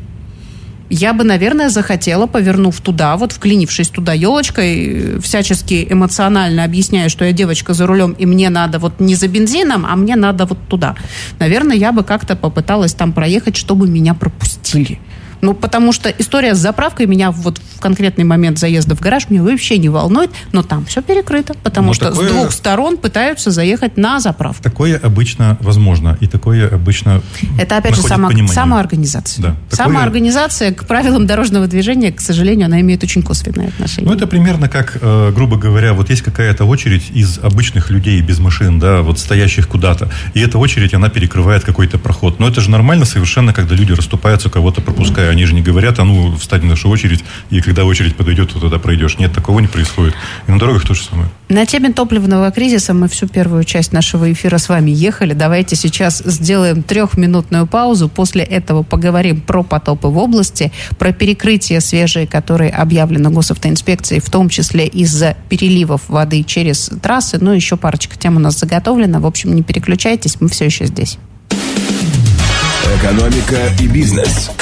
Я бы, наверное, захотела, повернув туда, вот вклинившись туда елочкой, всячески эмоционально объясняя, что я девочка за рулем, и мне надо вот не за бензином, а мне надо вот туда. Наверное, я бы как-то попыталась там проехать, чтобы меня пропустили. Ну, потому что история с заправкой меня вот в конкретный момент заезда в гараж меня вообще не волнует, но там все перекрыто, потому но что такое... с двух сторон пытаются заехать на заправку. Такое обычно возможно, и такое обычно это, опять же, само... самоорганизация. Да, такое... Самоорганизация к правилам дорожного движения, к сожалению, она имеет очень косвенное отношение. Ну, это примерно как, э, грубо говоря, вот есть какая-то очередь из обычных людей без машин, да, вот стоящих куда-то, и эта очередь, она перекрывает какой-то проход. Но это же нормально совершенно, когда люди расступаются, кого-то пропуская. Они же не говорят, а ну, встань в нашу очередь, и когда очередь подойдет, то туда пройдешь. Нет, такого не происходит. И на дорогах то же самое. На теме топливного кризиса мы всю первую часть нашего эфира с вами ехали. Давайте сейчас сделаем трехминутную паузу. После этого поговорим про потопы в области, про перекрытия свежие, которые объявлены госавтоинспекцией, в том числе из-за переливов воды через трассы. Ну, еще парочка тем у нас заготовлена. В общем, не переключайтесь, мы все еще здесь. Экономика и бизнес.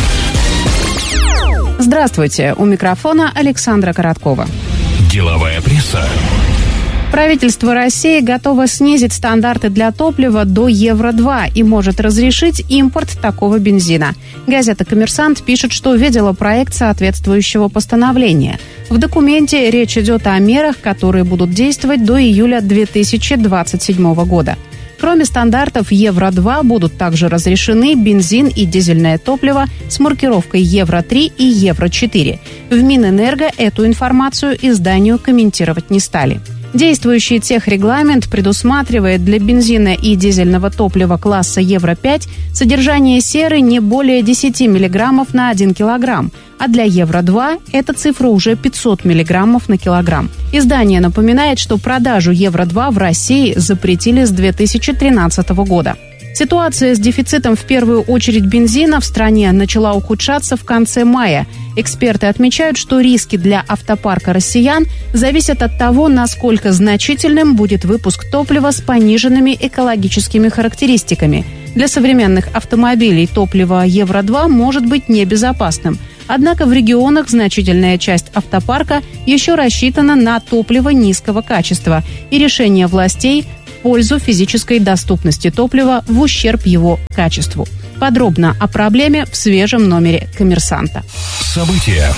Здравствуйте. У микрофона Александра Короткова. Деловая пресса. Правительство России готово снизить стандарты для топлива до евро два и может разрешить импорт такого бензина. Газета «Коммерсант» пишет, что увидела проект соответствующего постановления. В документе речь идет о мерах, которые будут действовать до июля две тысячи двадцать седьмого года. Кроме стандартов евро два будут также разрешены бензин и дизельное топливо с маркировкой евро три и евро четыре. В Минэнерго эту информацию изданию комментировать не стали. Действующий техрегламент предусматривает для бензина и дизельного топлива класса евро пять содержание серы не более десять миллиграммов на один килограмм, а для евро два эта цифра уже пятьсот миллиграммов на килограмм. Издание напоминает, что продажу евро два в России запретили с две тысячи тринадцатого года. Ситуация с дефицитом в первую очередь бензина в стране начала ухудшаться в конце мая. Эксперты отмечают, что риски для автопарка россиян зависят от того, насколько значительным будет выпуск топлива с пониженными экологическими характеристиками. Для современных автомобилей топливо Евро два может быть небезопасным. Однако в регионах значительная часть автопарка еще рассчитана на топливо низкого качества, и решение властей в пользу физической доступности топлива в ущерб его качеству. Подробно о проблеме в свежем номере «Коммерсанта». События.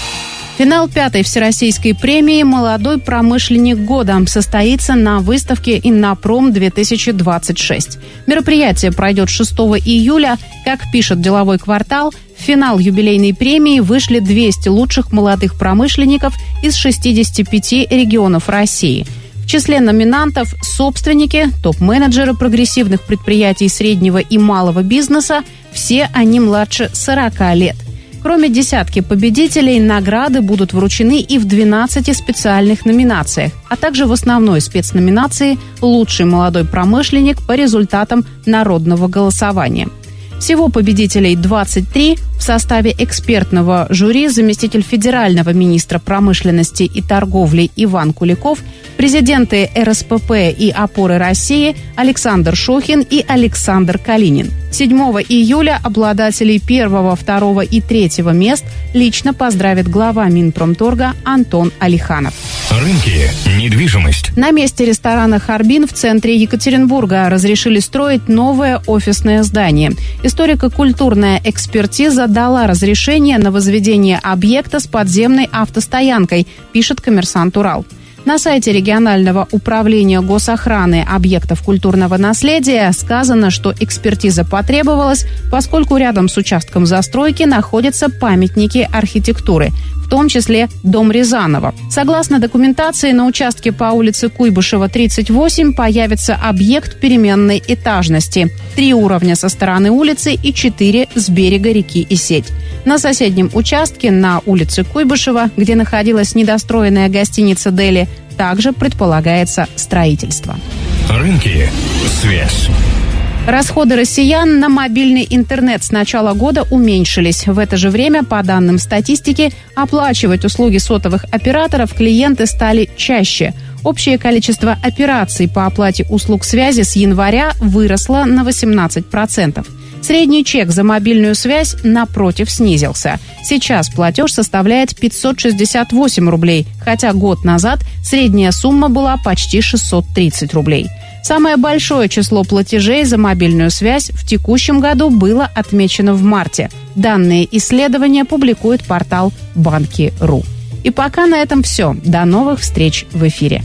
Финал пятой всероссийской премии «Молодой промышленник года» состоится на выставке «Иннопром-две тысячи двадцать шесть». Мероприятие пройдет шестого июля. Как пишет «Деловой квартал», в финал юбилейной премии вышли двести лучших молодых промышленников из шестидесяти пяти регионов России. В числе номинантов собственники, топ-менеджеры прогрессивных предприятий среднего и малого бизнеса, все они младше сорока лет. Кроме десятки победителей, награды будут вручены и в двенадцати специальных номинациях, а также в основной спецноминации «Лучший молодой промышленник» по результатам народного голосования. Всего победителей двадцать три. В составе экспертного жюри заместитель федерального министра промышленности и торговли Иван Куликов, президенты эр эс пэ пэ и «Опоры России» Александр Шохин и Александр Калинин. седьмого июля обладателей первого, второго и третьего мест лично поздравит глава Минпромторга Антон Алиханов. Рынки, недвижимость. На месте ресторана «Харбин» в центре Екатеринбурга разрешили строить новое офисное здание. Историко-культурная экспертиза дала разрешение на возведение объекта с подземной автостоянкой, пишет «Коммерсант Урал». На сайте регионального управления госохраны объектов культурного наследия сказано, что экспертиза потребовалась, поскольку рядом с участком застройки находятся памятники архитектуры, в том числе дом Рязанова. Согласно документации, на участке по улице Куйбышева, тридцать восемь, появится объект переменной этажности. Три уровня со стороны улицы и четыре с берега реки Исеть. На соседнем участке на улице Куйбышева, где находилась недостроенная гостиница «Дели», также предполагается строительство. Рынки, связь. Расходы россиян на мобильный интернет с начала года уменьшились. В это же время, по данным статистики, оплачивать услуги сотовых операторов клиенты стали чаще. Общее количество операций по оплате услуг связи с января выросло на восемнадцать процентов. Средний чек за мобильную связь, напротив, снизился. Сейчас платеж составляет пятьсот шестьдесят восемь рублей, хотя год назад средняя сумма была почти шестьсот тридцать рублей. Самое большое число платежей за мобильную связь в текущем году было отмечено в марте. Данные исследования публикует портал банки точка ру. И пока на этом все. До новых встреч в эфире.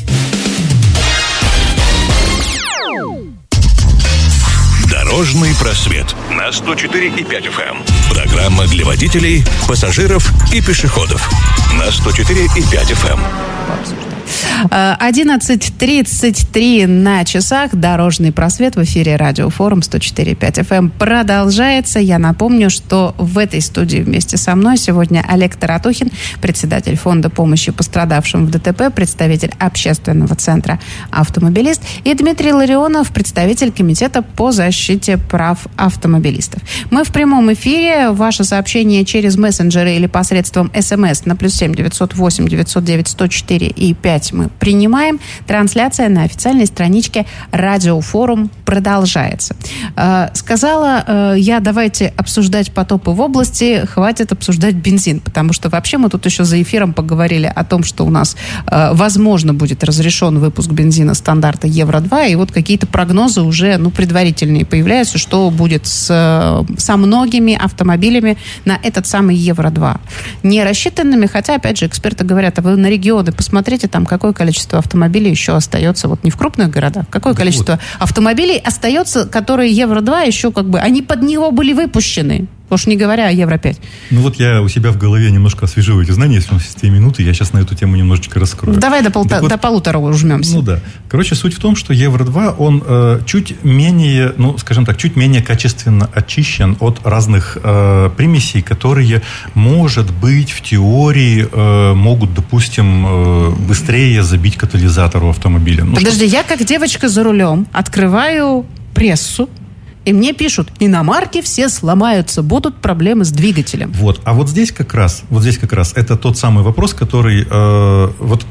Дорожный просвет на сто четыре и пять эф эм. Программа для водителей, пассажиров и пешеходов на сто четыре и пять эф эм. одиннадцать тридцать три на часах. Дорожный просвет в эфире Радиофорум сто четыре и пять эф эм продолжается. Я напомню, что в этой студии вместе со мной сегодня Олег Таратухин, председатель фонда помощи пострадавшим в ДТП, представитель общественного центра «Автомобилист», и Дмитрий Ларионов, представитель комитета по защите прав автомобилистов. Мы в прямом эфире. Ваше сообщение через мессенджеры или посредством СМС на плюс семь девятьсот восемь девятьсот девять сто четыре и пять мы принимаем. Трансляция на официальной страничке Радиофорум продолжается. Э, сказала э, я, давайте обсуждать потопы в области, хватит обсуждать бензин, потому что вообще мы тут еще за эфиром поговорили о том, что у нас, э, возможно, будет разрешен выпуск бензина стандарта Евро два, и вот какие-то прогнозы уже, ну, предварительные появляются, что будет с, со многими автомобилями на этот самый Евро два. Не рассчитанными, хотя, опять же, эксперты говорят, а вы на регионы посмотрите, там какое количество автомобилей еще остается, вот не в крупных городах, какое количество автомобилей остается, которые Евро два еще как бы, они под него были выпущены. Уж не говоря о Евро пять. Ну вот я у себя в голове немножко освежу эти знания, если у нас есть две минуты, я сейчас на эту тему немножечко раскрою. Давай до, полта- вот, до полутора ужмемся. Ну да. Короче, суть в том, что Евро два, он э, чуть менее, ну, скажем так, чуть менее качественно очищен от разных э, примесей, которые, может быть, в теории э, могут, допустим, э, быстрее забить катализатор у автомобиля. Ну, Подожди, что... я как девочка за рулем открываю прессу, и мне пишут, иномарки все сломаются, будут проблемы с двигателем. Вот, а вот здесь как раз, вот здесь как раз, это тот самый вопрос, который, э, вот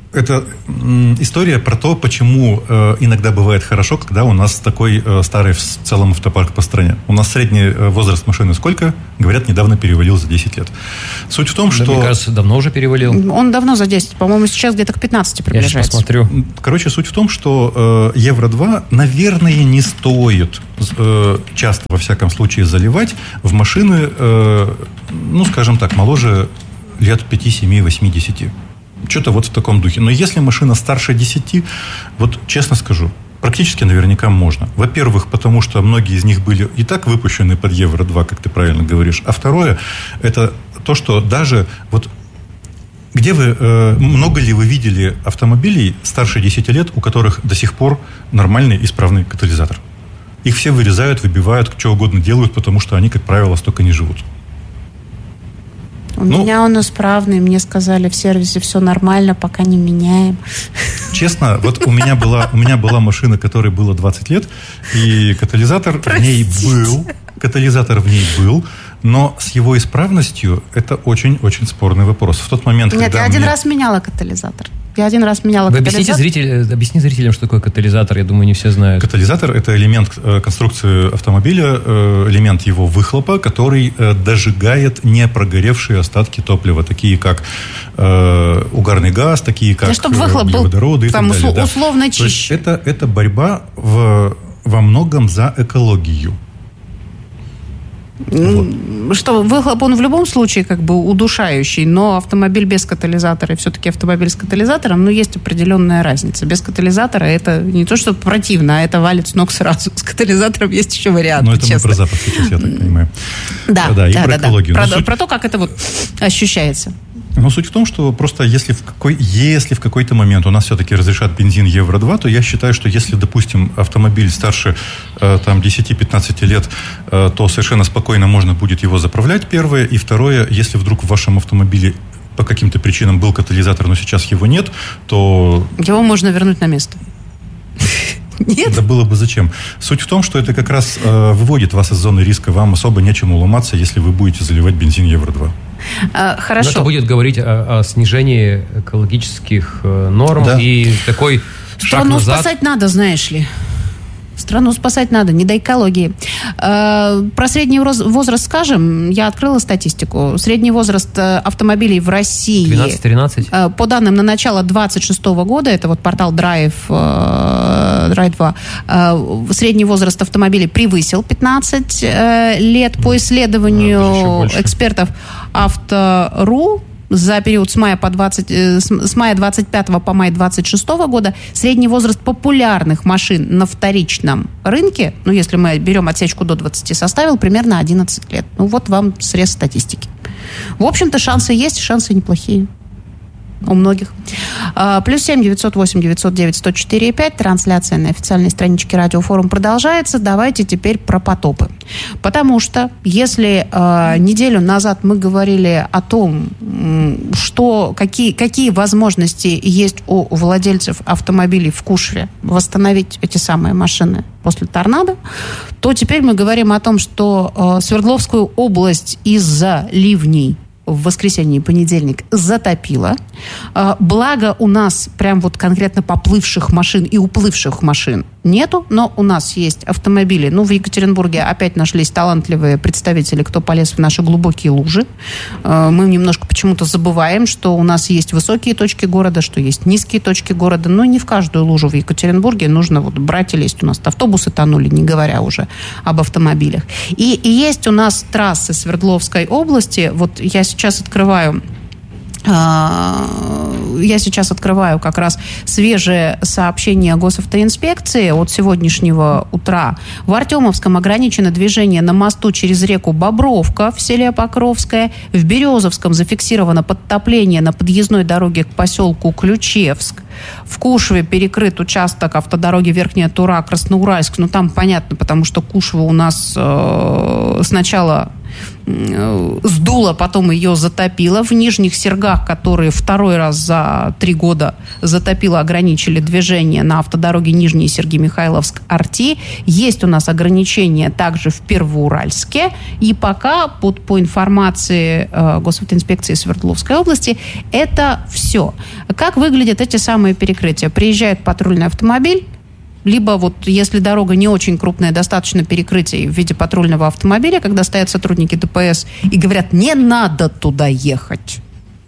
Это история про то, почему э, иногда бывает хорошо, когда у нас такой э, старый в целом автопарк по стране. У нас средний возраст машины сколько? Говорят, недавно перевалил за десять лет. Суть в том, да, что... Мне кажется, давно уже перевалил. Он давно за десять. По-моему, сейчас где-то к пятнадцати приближается. Я сейчас посмотрю. Короче, суть в том, что э, Евро-два, наверное, не стоит э, часто, во всяком случае, заливать в машины, э, ну, скажем так, моложе лет пять, семь, восемь, десять. Что-то вот в таком духе. Но если машина старше десяти, вот честно скажу, практически наверняка можно. Во-первых, потому что многие из них были и так выпущены под Евро-два, как ты правильно говоришь. А второе, это то, что даже вот где вы, э, много ли вы видели автомобилей старше десяти лет, у которых до сих пор нормальный исправный катализатор? Их все вырезают, выбивают, что угодно делают, потому что они, как правило, столько не живут. У ну, меня он исправный, мне сказали в сервисе все нормально, пока не меняем. Честно, вот у меня была, у меня была машина, которой было двадцать лет, и катализатор Простите. в ней был, катализатор в ней был, но с его исправностью это очень-очень спорный вопрос. В тот момент, Нет, когда я один мне... раз меняла катализатор. Я один раз меняла Вы катализатор. Объясните, зритель, объясни зрителям, что такое катализатор. Я думаю, не все знают. Катализатор – это элемент э, конструкции автомобиля, э, элемент его выхлопа, который э, дожигает непрогоревшие остатки топлива, такие как э, угарный газ, такие как да, выхлоп углеводороды был и так далее. Да. условно чище. То есть это, это борьба в, во многом за экологию. Вот. Что выхлоп, он в любом случае как бы удушающий, но автомобиль без катализатора и все-таки автомобиль с катализатором, ну, есть определенная разница. Без катализатора это не то, что противно, а это валит с ног сразу. С катализатором есть еще варианты, Ну, это честно. мы про Запад сейчас, я так понимаю. Да, да, и да, про да, экологию. да. Про, суть... про то, как это вот ощущается. Но суть в том, что просто если в, какой, если в какой-то момент у нас все-таки разрешат бензин Евро-два, то я считаю, что если, допустим, автомобиль старше э, там, десять-пятнадцать лет, э, то совершенно спокойно можно будет его заправлять, первое. И второе, если вдруг в вашем автомобиле по каким-то причинам был катализатор, но сейчас его нет, то... Его можно вернуть на место. Нет? Да было бы зачем. Суть в том, что это как раз э, выводит вас из зоны риска. Вам особо нечему ломаться, если вы будете заливать бензин Евро-два. А, хорошо. Но это будет говорить о, о снижении экологических э, норм да. и такой шаг Страну назад. спасать надо, знаешь ли. Страну спасать надо, не до экологии. Про средний возраст скажем. Я открыла статистику. Средний возраст автомобилей в России... двенадцать-тринадцать По данным на начало двадцать шестого года, это вот портал Drive, Drive два, средний возраст автомобилей превысил пятнадцать лет. По исследованию экспертов Авто.ру, за период с мая, по двадцать, с мая двадцать пятого по май двадцать шестого года средний возраст популярных машин на вторичном рынке, ну, если мы берем отсечку до двадцати, составил примерно одиннадцать лет. Ну, вот вам срез статистики. В общем-то, шансы есть, шансы неплохие. У многих. А, плюс семь девятьсот восемь девятьсот девять сто четыре и пять. Трансляция на официальной страничке Радиофорум продолжается. Давайте теперь про потопы. Потому что если а, неделю назад мы говорили о том, что, какие, какие возможности есть у владельцев автомобилей в Кушве восстановить эти самые машины после торнадо, то теперь мы говорим о том, что а, Свердловскую область из-за ливней в воскресенье и понедельник затопило. Благо у нас прям вот конкретно поплывших машин и уплывших машин нету, но у нас есть автомобили. Ну, в Екатеринбурге опять нашлись талантливые представители, кто полез в наши глубокие лужи. Мы немножко почему-то забываем, что у нас есть высокие точки города, что есть низкие точки города, но не в каждую лужу в Екатеринбурге нужно вот брать и лезть. У нас автобусы тонули, не говоря уже об автомобилях. И, и есть у нас трассы Свердловской области. Вот я сейчас открываю Я сейчас открываю как раз свежее сообщение госавтоинспекции от сегодняшнего утра. В Артемовском ограничено движение на мосту через реку Бобровка в селе Покровское. В Березовском зафиксировано подтопление на подъездной дороге к поселку Ключевск. В Кушве перекрыт участок автодороги Верхняя Тура, Красноуральск. Ну, там понятно, потому что Кушва у нас э, с начала сдуло, потом ее затопило. В Нижних Сергах, которые второй раз за три года затопило, ограничили движение на автодороге Нижние Серги, Михайловск, Арти. Есть у нас ограничения также в Первоуральске. И пока, под, по информации э, Госавтоинспекции Свердловской области, это все. Как выглядят эти самые перекрытия? Приезжает патрульный автомобиль, либо вот если дорога не очень крупная, достаточно перекрытий в виде патрульного автомобиля, когда стоят сотрудники ДПС и говорят, не надо туда ехать.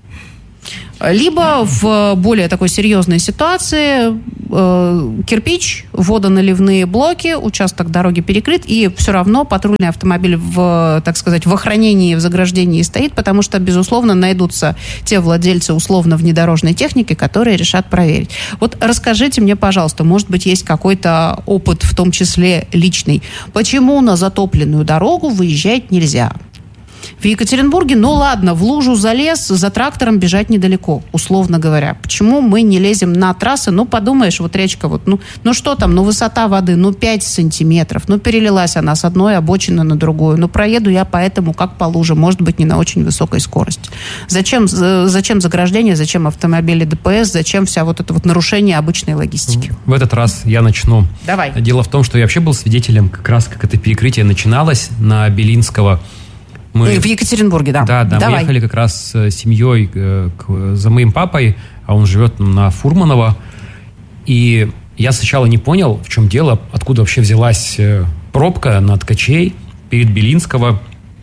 Либо в более такой серьезной ситуации э, кирпич, водоналивные блоки, участок дороги перекрыт, и все равно патрульный автомобиль в, так сказать, в охранении, в заграждении стоит, потому что, безусловно, найдутся те владельцы условно внедорожной техники, которые решат проверить. Вот расскажите мне, пожалуйста, может быть, есть какой-то опыт, в том числе личный, почему на затопленную дорогу выезжать нельзя? В Екатеринбурге, ну ладно, в лужу залез, за трактором бежать недалеко, условно говоря. Почему мы не лезем на трассы? Ну, подумаешь, вот речка, вот, ну, ну что там, ну высота воды, ну пять сантиметров, ну перелилась она с одной обочины на другую, ну проеду я поэтому как по луже, может быть, не на очень высокой скорости. Зачем, зачем заграждение, зачем автомобили ДПС, зачем вся вот это вот нарушение обычной логистики? В этот раз я начну. Давай. Дело в том, что я вообще был свидетелем как раз, как это перекрытие начиналось на Белинского. Мы... В Екатеринбурге, да. Да, да. Давай. Мы ехали как раз с семьей э, к, за моим папой, а он живет на Фурманова. И я сначала не понял, в чем дело, откуда вообще взялась э, пробка на Ткачей перед Белинского.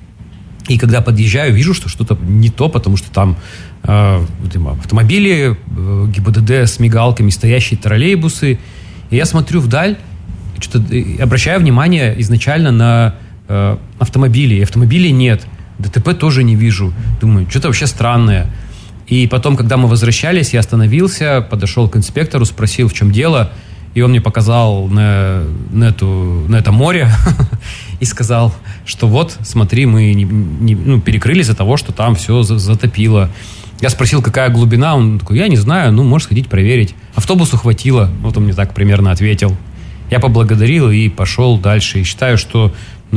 И когда подъезжаю, вижу, что что-то не то, потому что там э, автомобили, э, ГИБДД с мигалками, стоящие троллейбусы. И я смотрю вдаль, что-то, обращаю внимание изначально на автомобилей. Автомобилей нет. ДТП тоже не вижу. Думаю, что-то вообще странное. И потом, когда мы возвращались, я остановился, подошел к инспектору, спросил, в чем дело. И он мне показал на, на, эту, на это море и сказал, что вот, смотри, мы не, не, ну, перекрыли из-за того, что там все затопило. Я спросил, какая глубина. Он такой, я не знаю, ну, можешь сходить проверить. Автобусу хватило. Вот он мне так примерно ответил. Я поблагодарил и пошел дальше. И считаю, что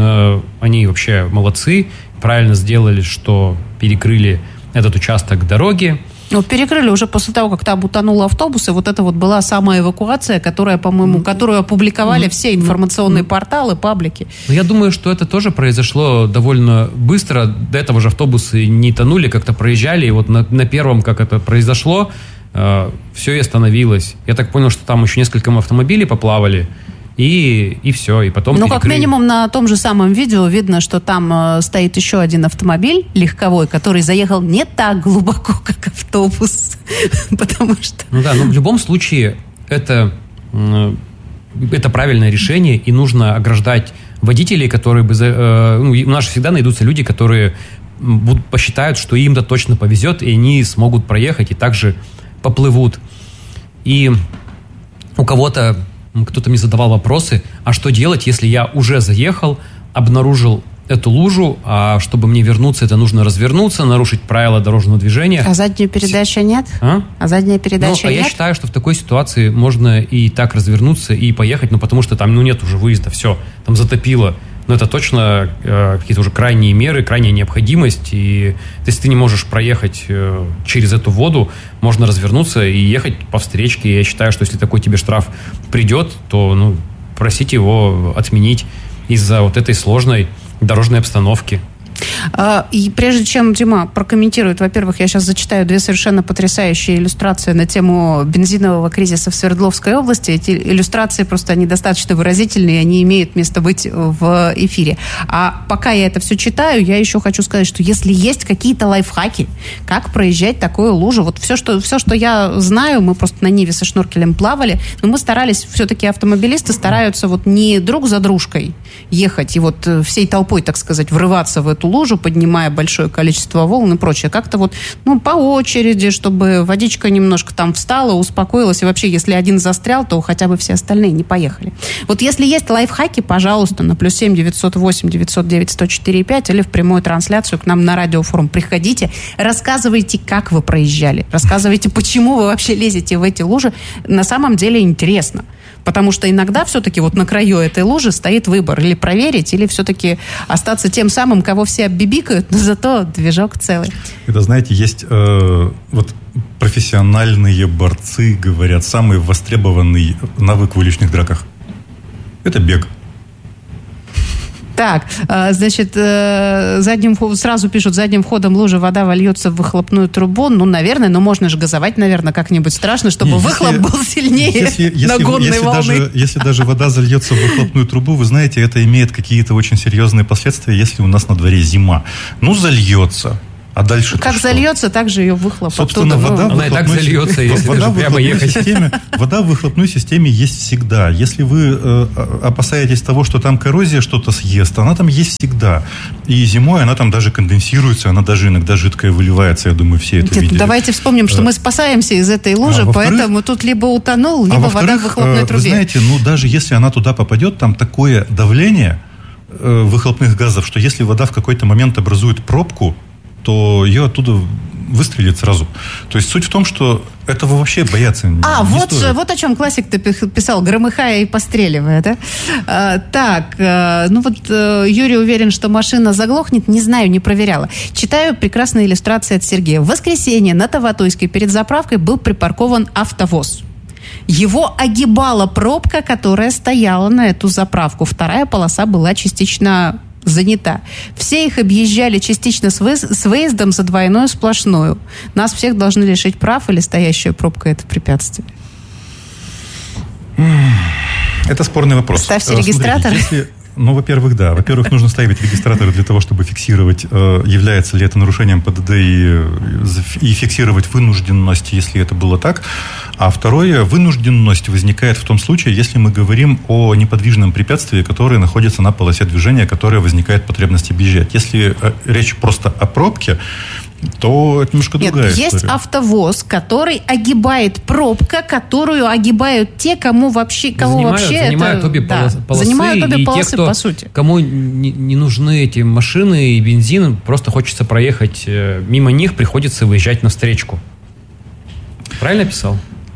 они вообще молодцы, правильно сделали, что перекрыли этот участок дороги. Ну, перекрыли уже после того, как там утонул автобус, и вот это вот была самая эвакуация, которая, по-моему, которую опубликовали mm-hmm. все информационные mm-hmm. порталы, паблики. Ну, я думаю, что это тоже произошло довольно быстро. До этого же автобусы не тонули, как-то проезжали, и вот на, на первом, как это произошло, э, все и остановилось. Я так понял, что там еще несколько автомобилей поплавали, И, и все, и потом Ну, перекрыли. как минимум, на том же самом видео видно, что там э, стоит еще один автомобиль легковой, который заехал не так глубоко, как автобус. Потому что... Ну да, но в любом случае это, э, это правильное решение, и нужно ограждать водителей, которые бы... Э, ну, у нас же всегда найдутся люди, которые будут, посчитают, что им-то точно повезет, и они смогут проехать, и также поплывут. И у кого-то... Кто-то мне задавал вопросы, а что делать, если я уже заехал, обнаружил эту лужу, а чтобы мне вернуться, это нужно развернуться, нарушить правила дорожного движения. А заднюю передачу нет? А, а задняя передача ну, а нет? Я считаю, что в такой ситуации можно и так развернуться и поехать, ну, потому что там ну, нет уже выезда, все, там затопило. Но это точно э, какие-то уже крайние меры, крайняя необходимость. И если ты не можешь проехать э, через эту воду, можно развернуться и ехать по встречке. Я считаю, что если такой тебе штраф придет, то ну, просить его отменить из-за вот этой сложной дорожной обстановки. И прежде чем Дима прокомментирует, во-первых, я сейчас зачитаю две совершенно потрясающие иллюстрации на тему бензинового кризиса в Свердловской области. Эти иллюстрации просто они достаточно выразительные, они имеют место быть в эфире. А пока я это все читаю, я еще хочу сказать, что если есть какие-то лайфхаки, как проезжать такую лужу, вот все, что, все, что я знаю, мы просто на Ниве со шнуркелем плавали, но мы старались, все-таки автомобилисты стараются вот не друг за дружкой ехать и вот всей толпой, так сказать, врываться в эту лужу, поднимая большое количество волн и прочее. Как-то вот, ну, по очереди, чтобы водичка немножко там встала, успокоилась. И вообще, если один застрял, то хотя бы все остальные не поехали. Вот если есть лайфхаки, пожалуйста, на плюс семь девятьсот восемь девятьсот девять сто четыре пять или в прямую трансляцию к нам на радиофорум приходите, рассказывайте, как вы проезжали, рассказывайте, почему вы вообще лезете в эти лужи. На самом деле интересно. Потому что иногда все-таки вот на краю этой лужи стоит выбор. Или проверить, или все-таки остаться тем самым, кого все оббибикают, но зато движок целый. Это, знаете, есть э, вот профессиональные борцы, говорят, самый востребованный навык в уличных драках. Это бег. Так, значит, задним, сразу пишут, задним ходом лужи вода вольется в выхлопную трубу. Ну, наверное, но можно же газовать, наверное, как-нибудь страшно, чтобы Нет, выхлоп если, был сильнее если, если, нагонной если волны. Даже, если даже вода зальется в выхлопную трубу, вы знаете, это имеет какие-то очень серьезные последствия, если у нас на дворе зима. Ну, зальется. А дальше как зальется, так же ее выхлоп. Собственно, оттуда, вода, ну, она и так зальется, если вода в прямо ехать. Системе, вода в выхлопной системе есть всегда. Если вы э, опасаетесь того, что там коррозия что-то съест, она там есть всегда. И зимой она там даже конденсируется, она даже иногда жидкая выливается. Я думаю, все это Нет, видели. Давайте вспомним, что мы спасаемся из этой лужи, а поэтому тут либо утонул, либо а вода в выхлопной трубе. Вы знаете, ну даже если она туда попадет, там такое давление э, выхлопных газов, что если вода в какой-то момент образует пробку, то ее оттуда выстрелит сразу. То есть суть в том, что этого вообще бояться не, а, не вот, стоит. вот о чем классик-то писал, громыхая и постреливая, да? А, так, а, ну вот а, Юрий уверен, что машина заглохнет, не знаю, не проверяла. Читаю прекрасные иллюстрации от Сергея. В воскресенье на Таватуйской перед заправкой был припаркован автовоз. Его огибала пробка, которая стояла на эту заправку. Вторая полоса была частично занята. Все их объезжали частично с, вы... с выездом за двойную сплошную. Нас всех должны лишить прав, или стоящая пробка — это препятствие? Это спорный вопрос. Ставьте регистратор. Смотрите, если... Ну, во-первых, да. Во-первых, нужно ставить регистраторы для того, чтобы фиксировать, является ли это нарушением ПДД и, и фиксировать вынужденность, если это было так. А второе, вынужденность возникает в том случае, если мы говорим о неподвижном препятствии, которое находится на полосе движения, которое возникает потребность объезжать. Если речь просто о пробке, то это немножко другая Нет, история. Есть автовоз, который огибает пробка, которую огибают те, кому вообще, кого занимают, вообще занимают это... обе да, полосы, занимают обе и полосы, те, кто, по сути. Кому не, не нужны эти машины и бензин, просто хочется проехать мимо них, приходится выезжать навстречку. Правильно писал?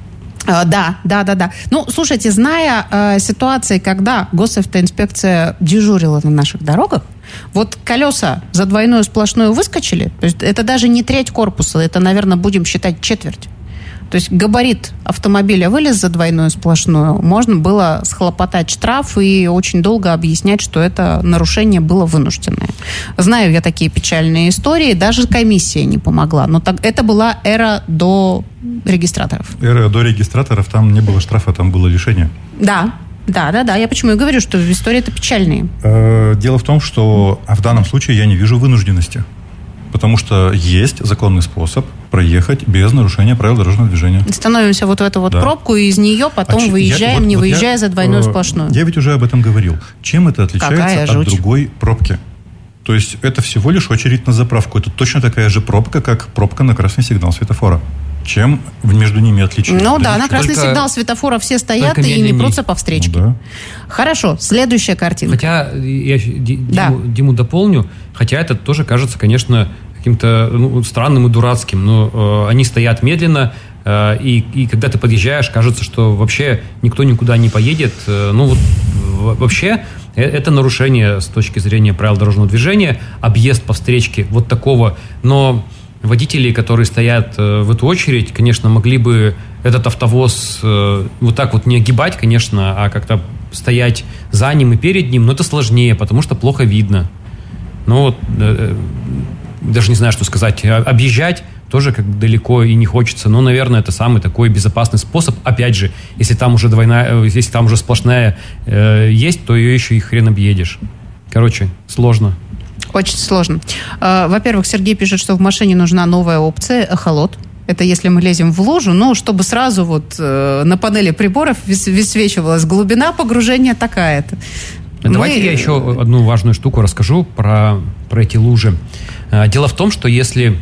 А, да, да, да, да. Ну, слушайте, зная э, ситуации, когда госавтоинспекция дежурила на наших дорогах, вот колеса за двойную сплошную выскочили, то есть это даже не треть корпуса, это, наверное, будем считать четверть. То есть габарит автомобиля вылез за двойную сплошную, можно было схлопотать штраф и очень долго объяснять, что это нарушение было вынужденное. Знаю я такие печальные истории, даже комиссия не помогла. Но так, это была эра до регистраторов. Эра до регистраторов, там не было штрафа, там было лишение. Да. Да, да, да. Я почему и говорю, что истории-то печальные. Дело в том, что в данном случае я не вижу вынужденности. Потому что есть законный способ проехать без нарушения правил дорожного движения. Становимся вот в эту вот да. пробку, и из нее потом а выезжаем, я, вот, не вот выезжая я, за двойную сплошную. Я ведь уже об этом говорил. Чем это отличается Какая от жуть. другой пробки? То есть это всего лишь очередь на заправку. Это точно такая же пробка, как пробка на красный сигнал светофора. Чем между ними отличие? Ну да, да на красный только, сигнал светофора все стоят и не прутся по встречке. Ну, да. Хорошо, следующая картинка. Хотя, я Диму, да. Диму дополню, хотя это тоже кажется, конечно, каким-то ну, странным и дурацким, но э, они стоят медленно, э, и, и когда ты подъезжаешь, кажется, что вообще никто никуда не поедет. Э, ну вот в, вообще э, это нарушение с точки зрения правил дорожного движения, объезд по встречке вот такого, но водители, которые стоят э, в эту очередь, конечно, могли бы этот автовоз э, вот так вот не огибать, конечно, а как-то стоять за ним и перед ним, но это сложнее, потому что плохо видно. Ну вот, э, даже не знаю, что сказать. Объезжать тоже как далеко и не хочется, но, наверное, это самый такой безопасный способ. Опять же, если там уже двойная, если там уже сплошная э, есть, то ее еще и хрен объедешь. Короче, сложно. Очень сложно. Во-первых, Сергей пишет, что в машине нужна новая опция эхолот. Это если мы лезем в лужу, ну, чтобы сразу вот на панели приборов высвечивалась глубина погружения такая-то. Давайте мы... я еще одну важную штуку расскажу про, про эти лужи. Дело в том, что если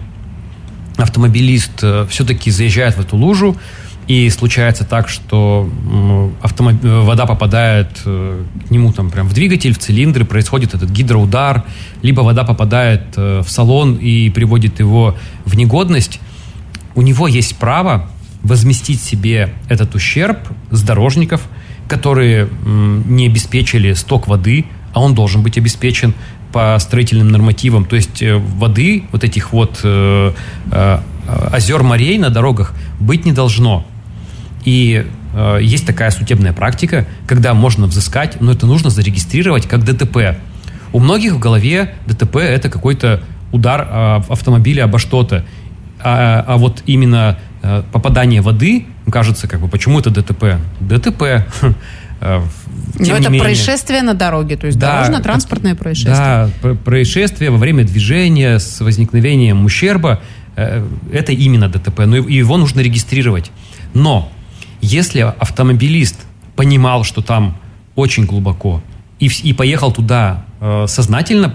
автомобилист все-таки заезжает в эту лужу, и случается так, что автомоб... вода попадает к нему там прям в двигатель, в цилиндры, происходит этот гидроудар, либо вода попадает в салон и приводит его в негодность, у него есть право возместить себе этот ущерб с дорожников, которые не обеспечили сток воды, а он должен быть обеспечен по строительным нормативам. То есть воды, вот этих вот э, э, озер, морей на дорогах быть не должно. И э, есть такая судебная практика, когда можно взыскать, но это нужно зарегистрировать как ДТП. У многих в голове ДТП – это какой-то удар э, автомобиля обо что-то. А, а вот именно э, попадание воды, кажется, как бы, почему это ДТП? ДТП. Э, Но это менее, происшествие на дороге, то есть да, дорожно-транспортное происшествие. Да, происшествие во время движения с возникновением ущерба э, – это именно ДТП, но его нужно регистрировать. Но если автомобилист понимал, что там очень глубоко, и, и поехал туда э, сознательно,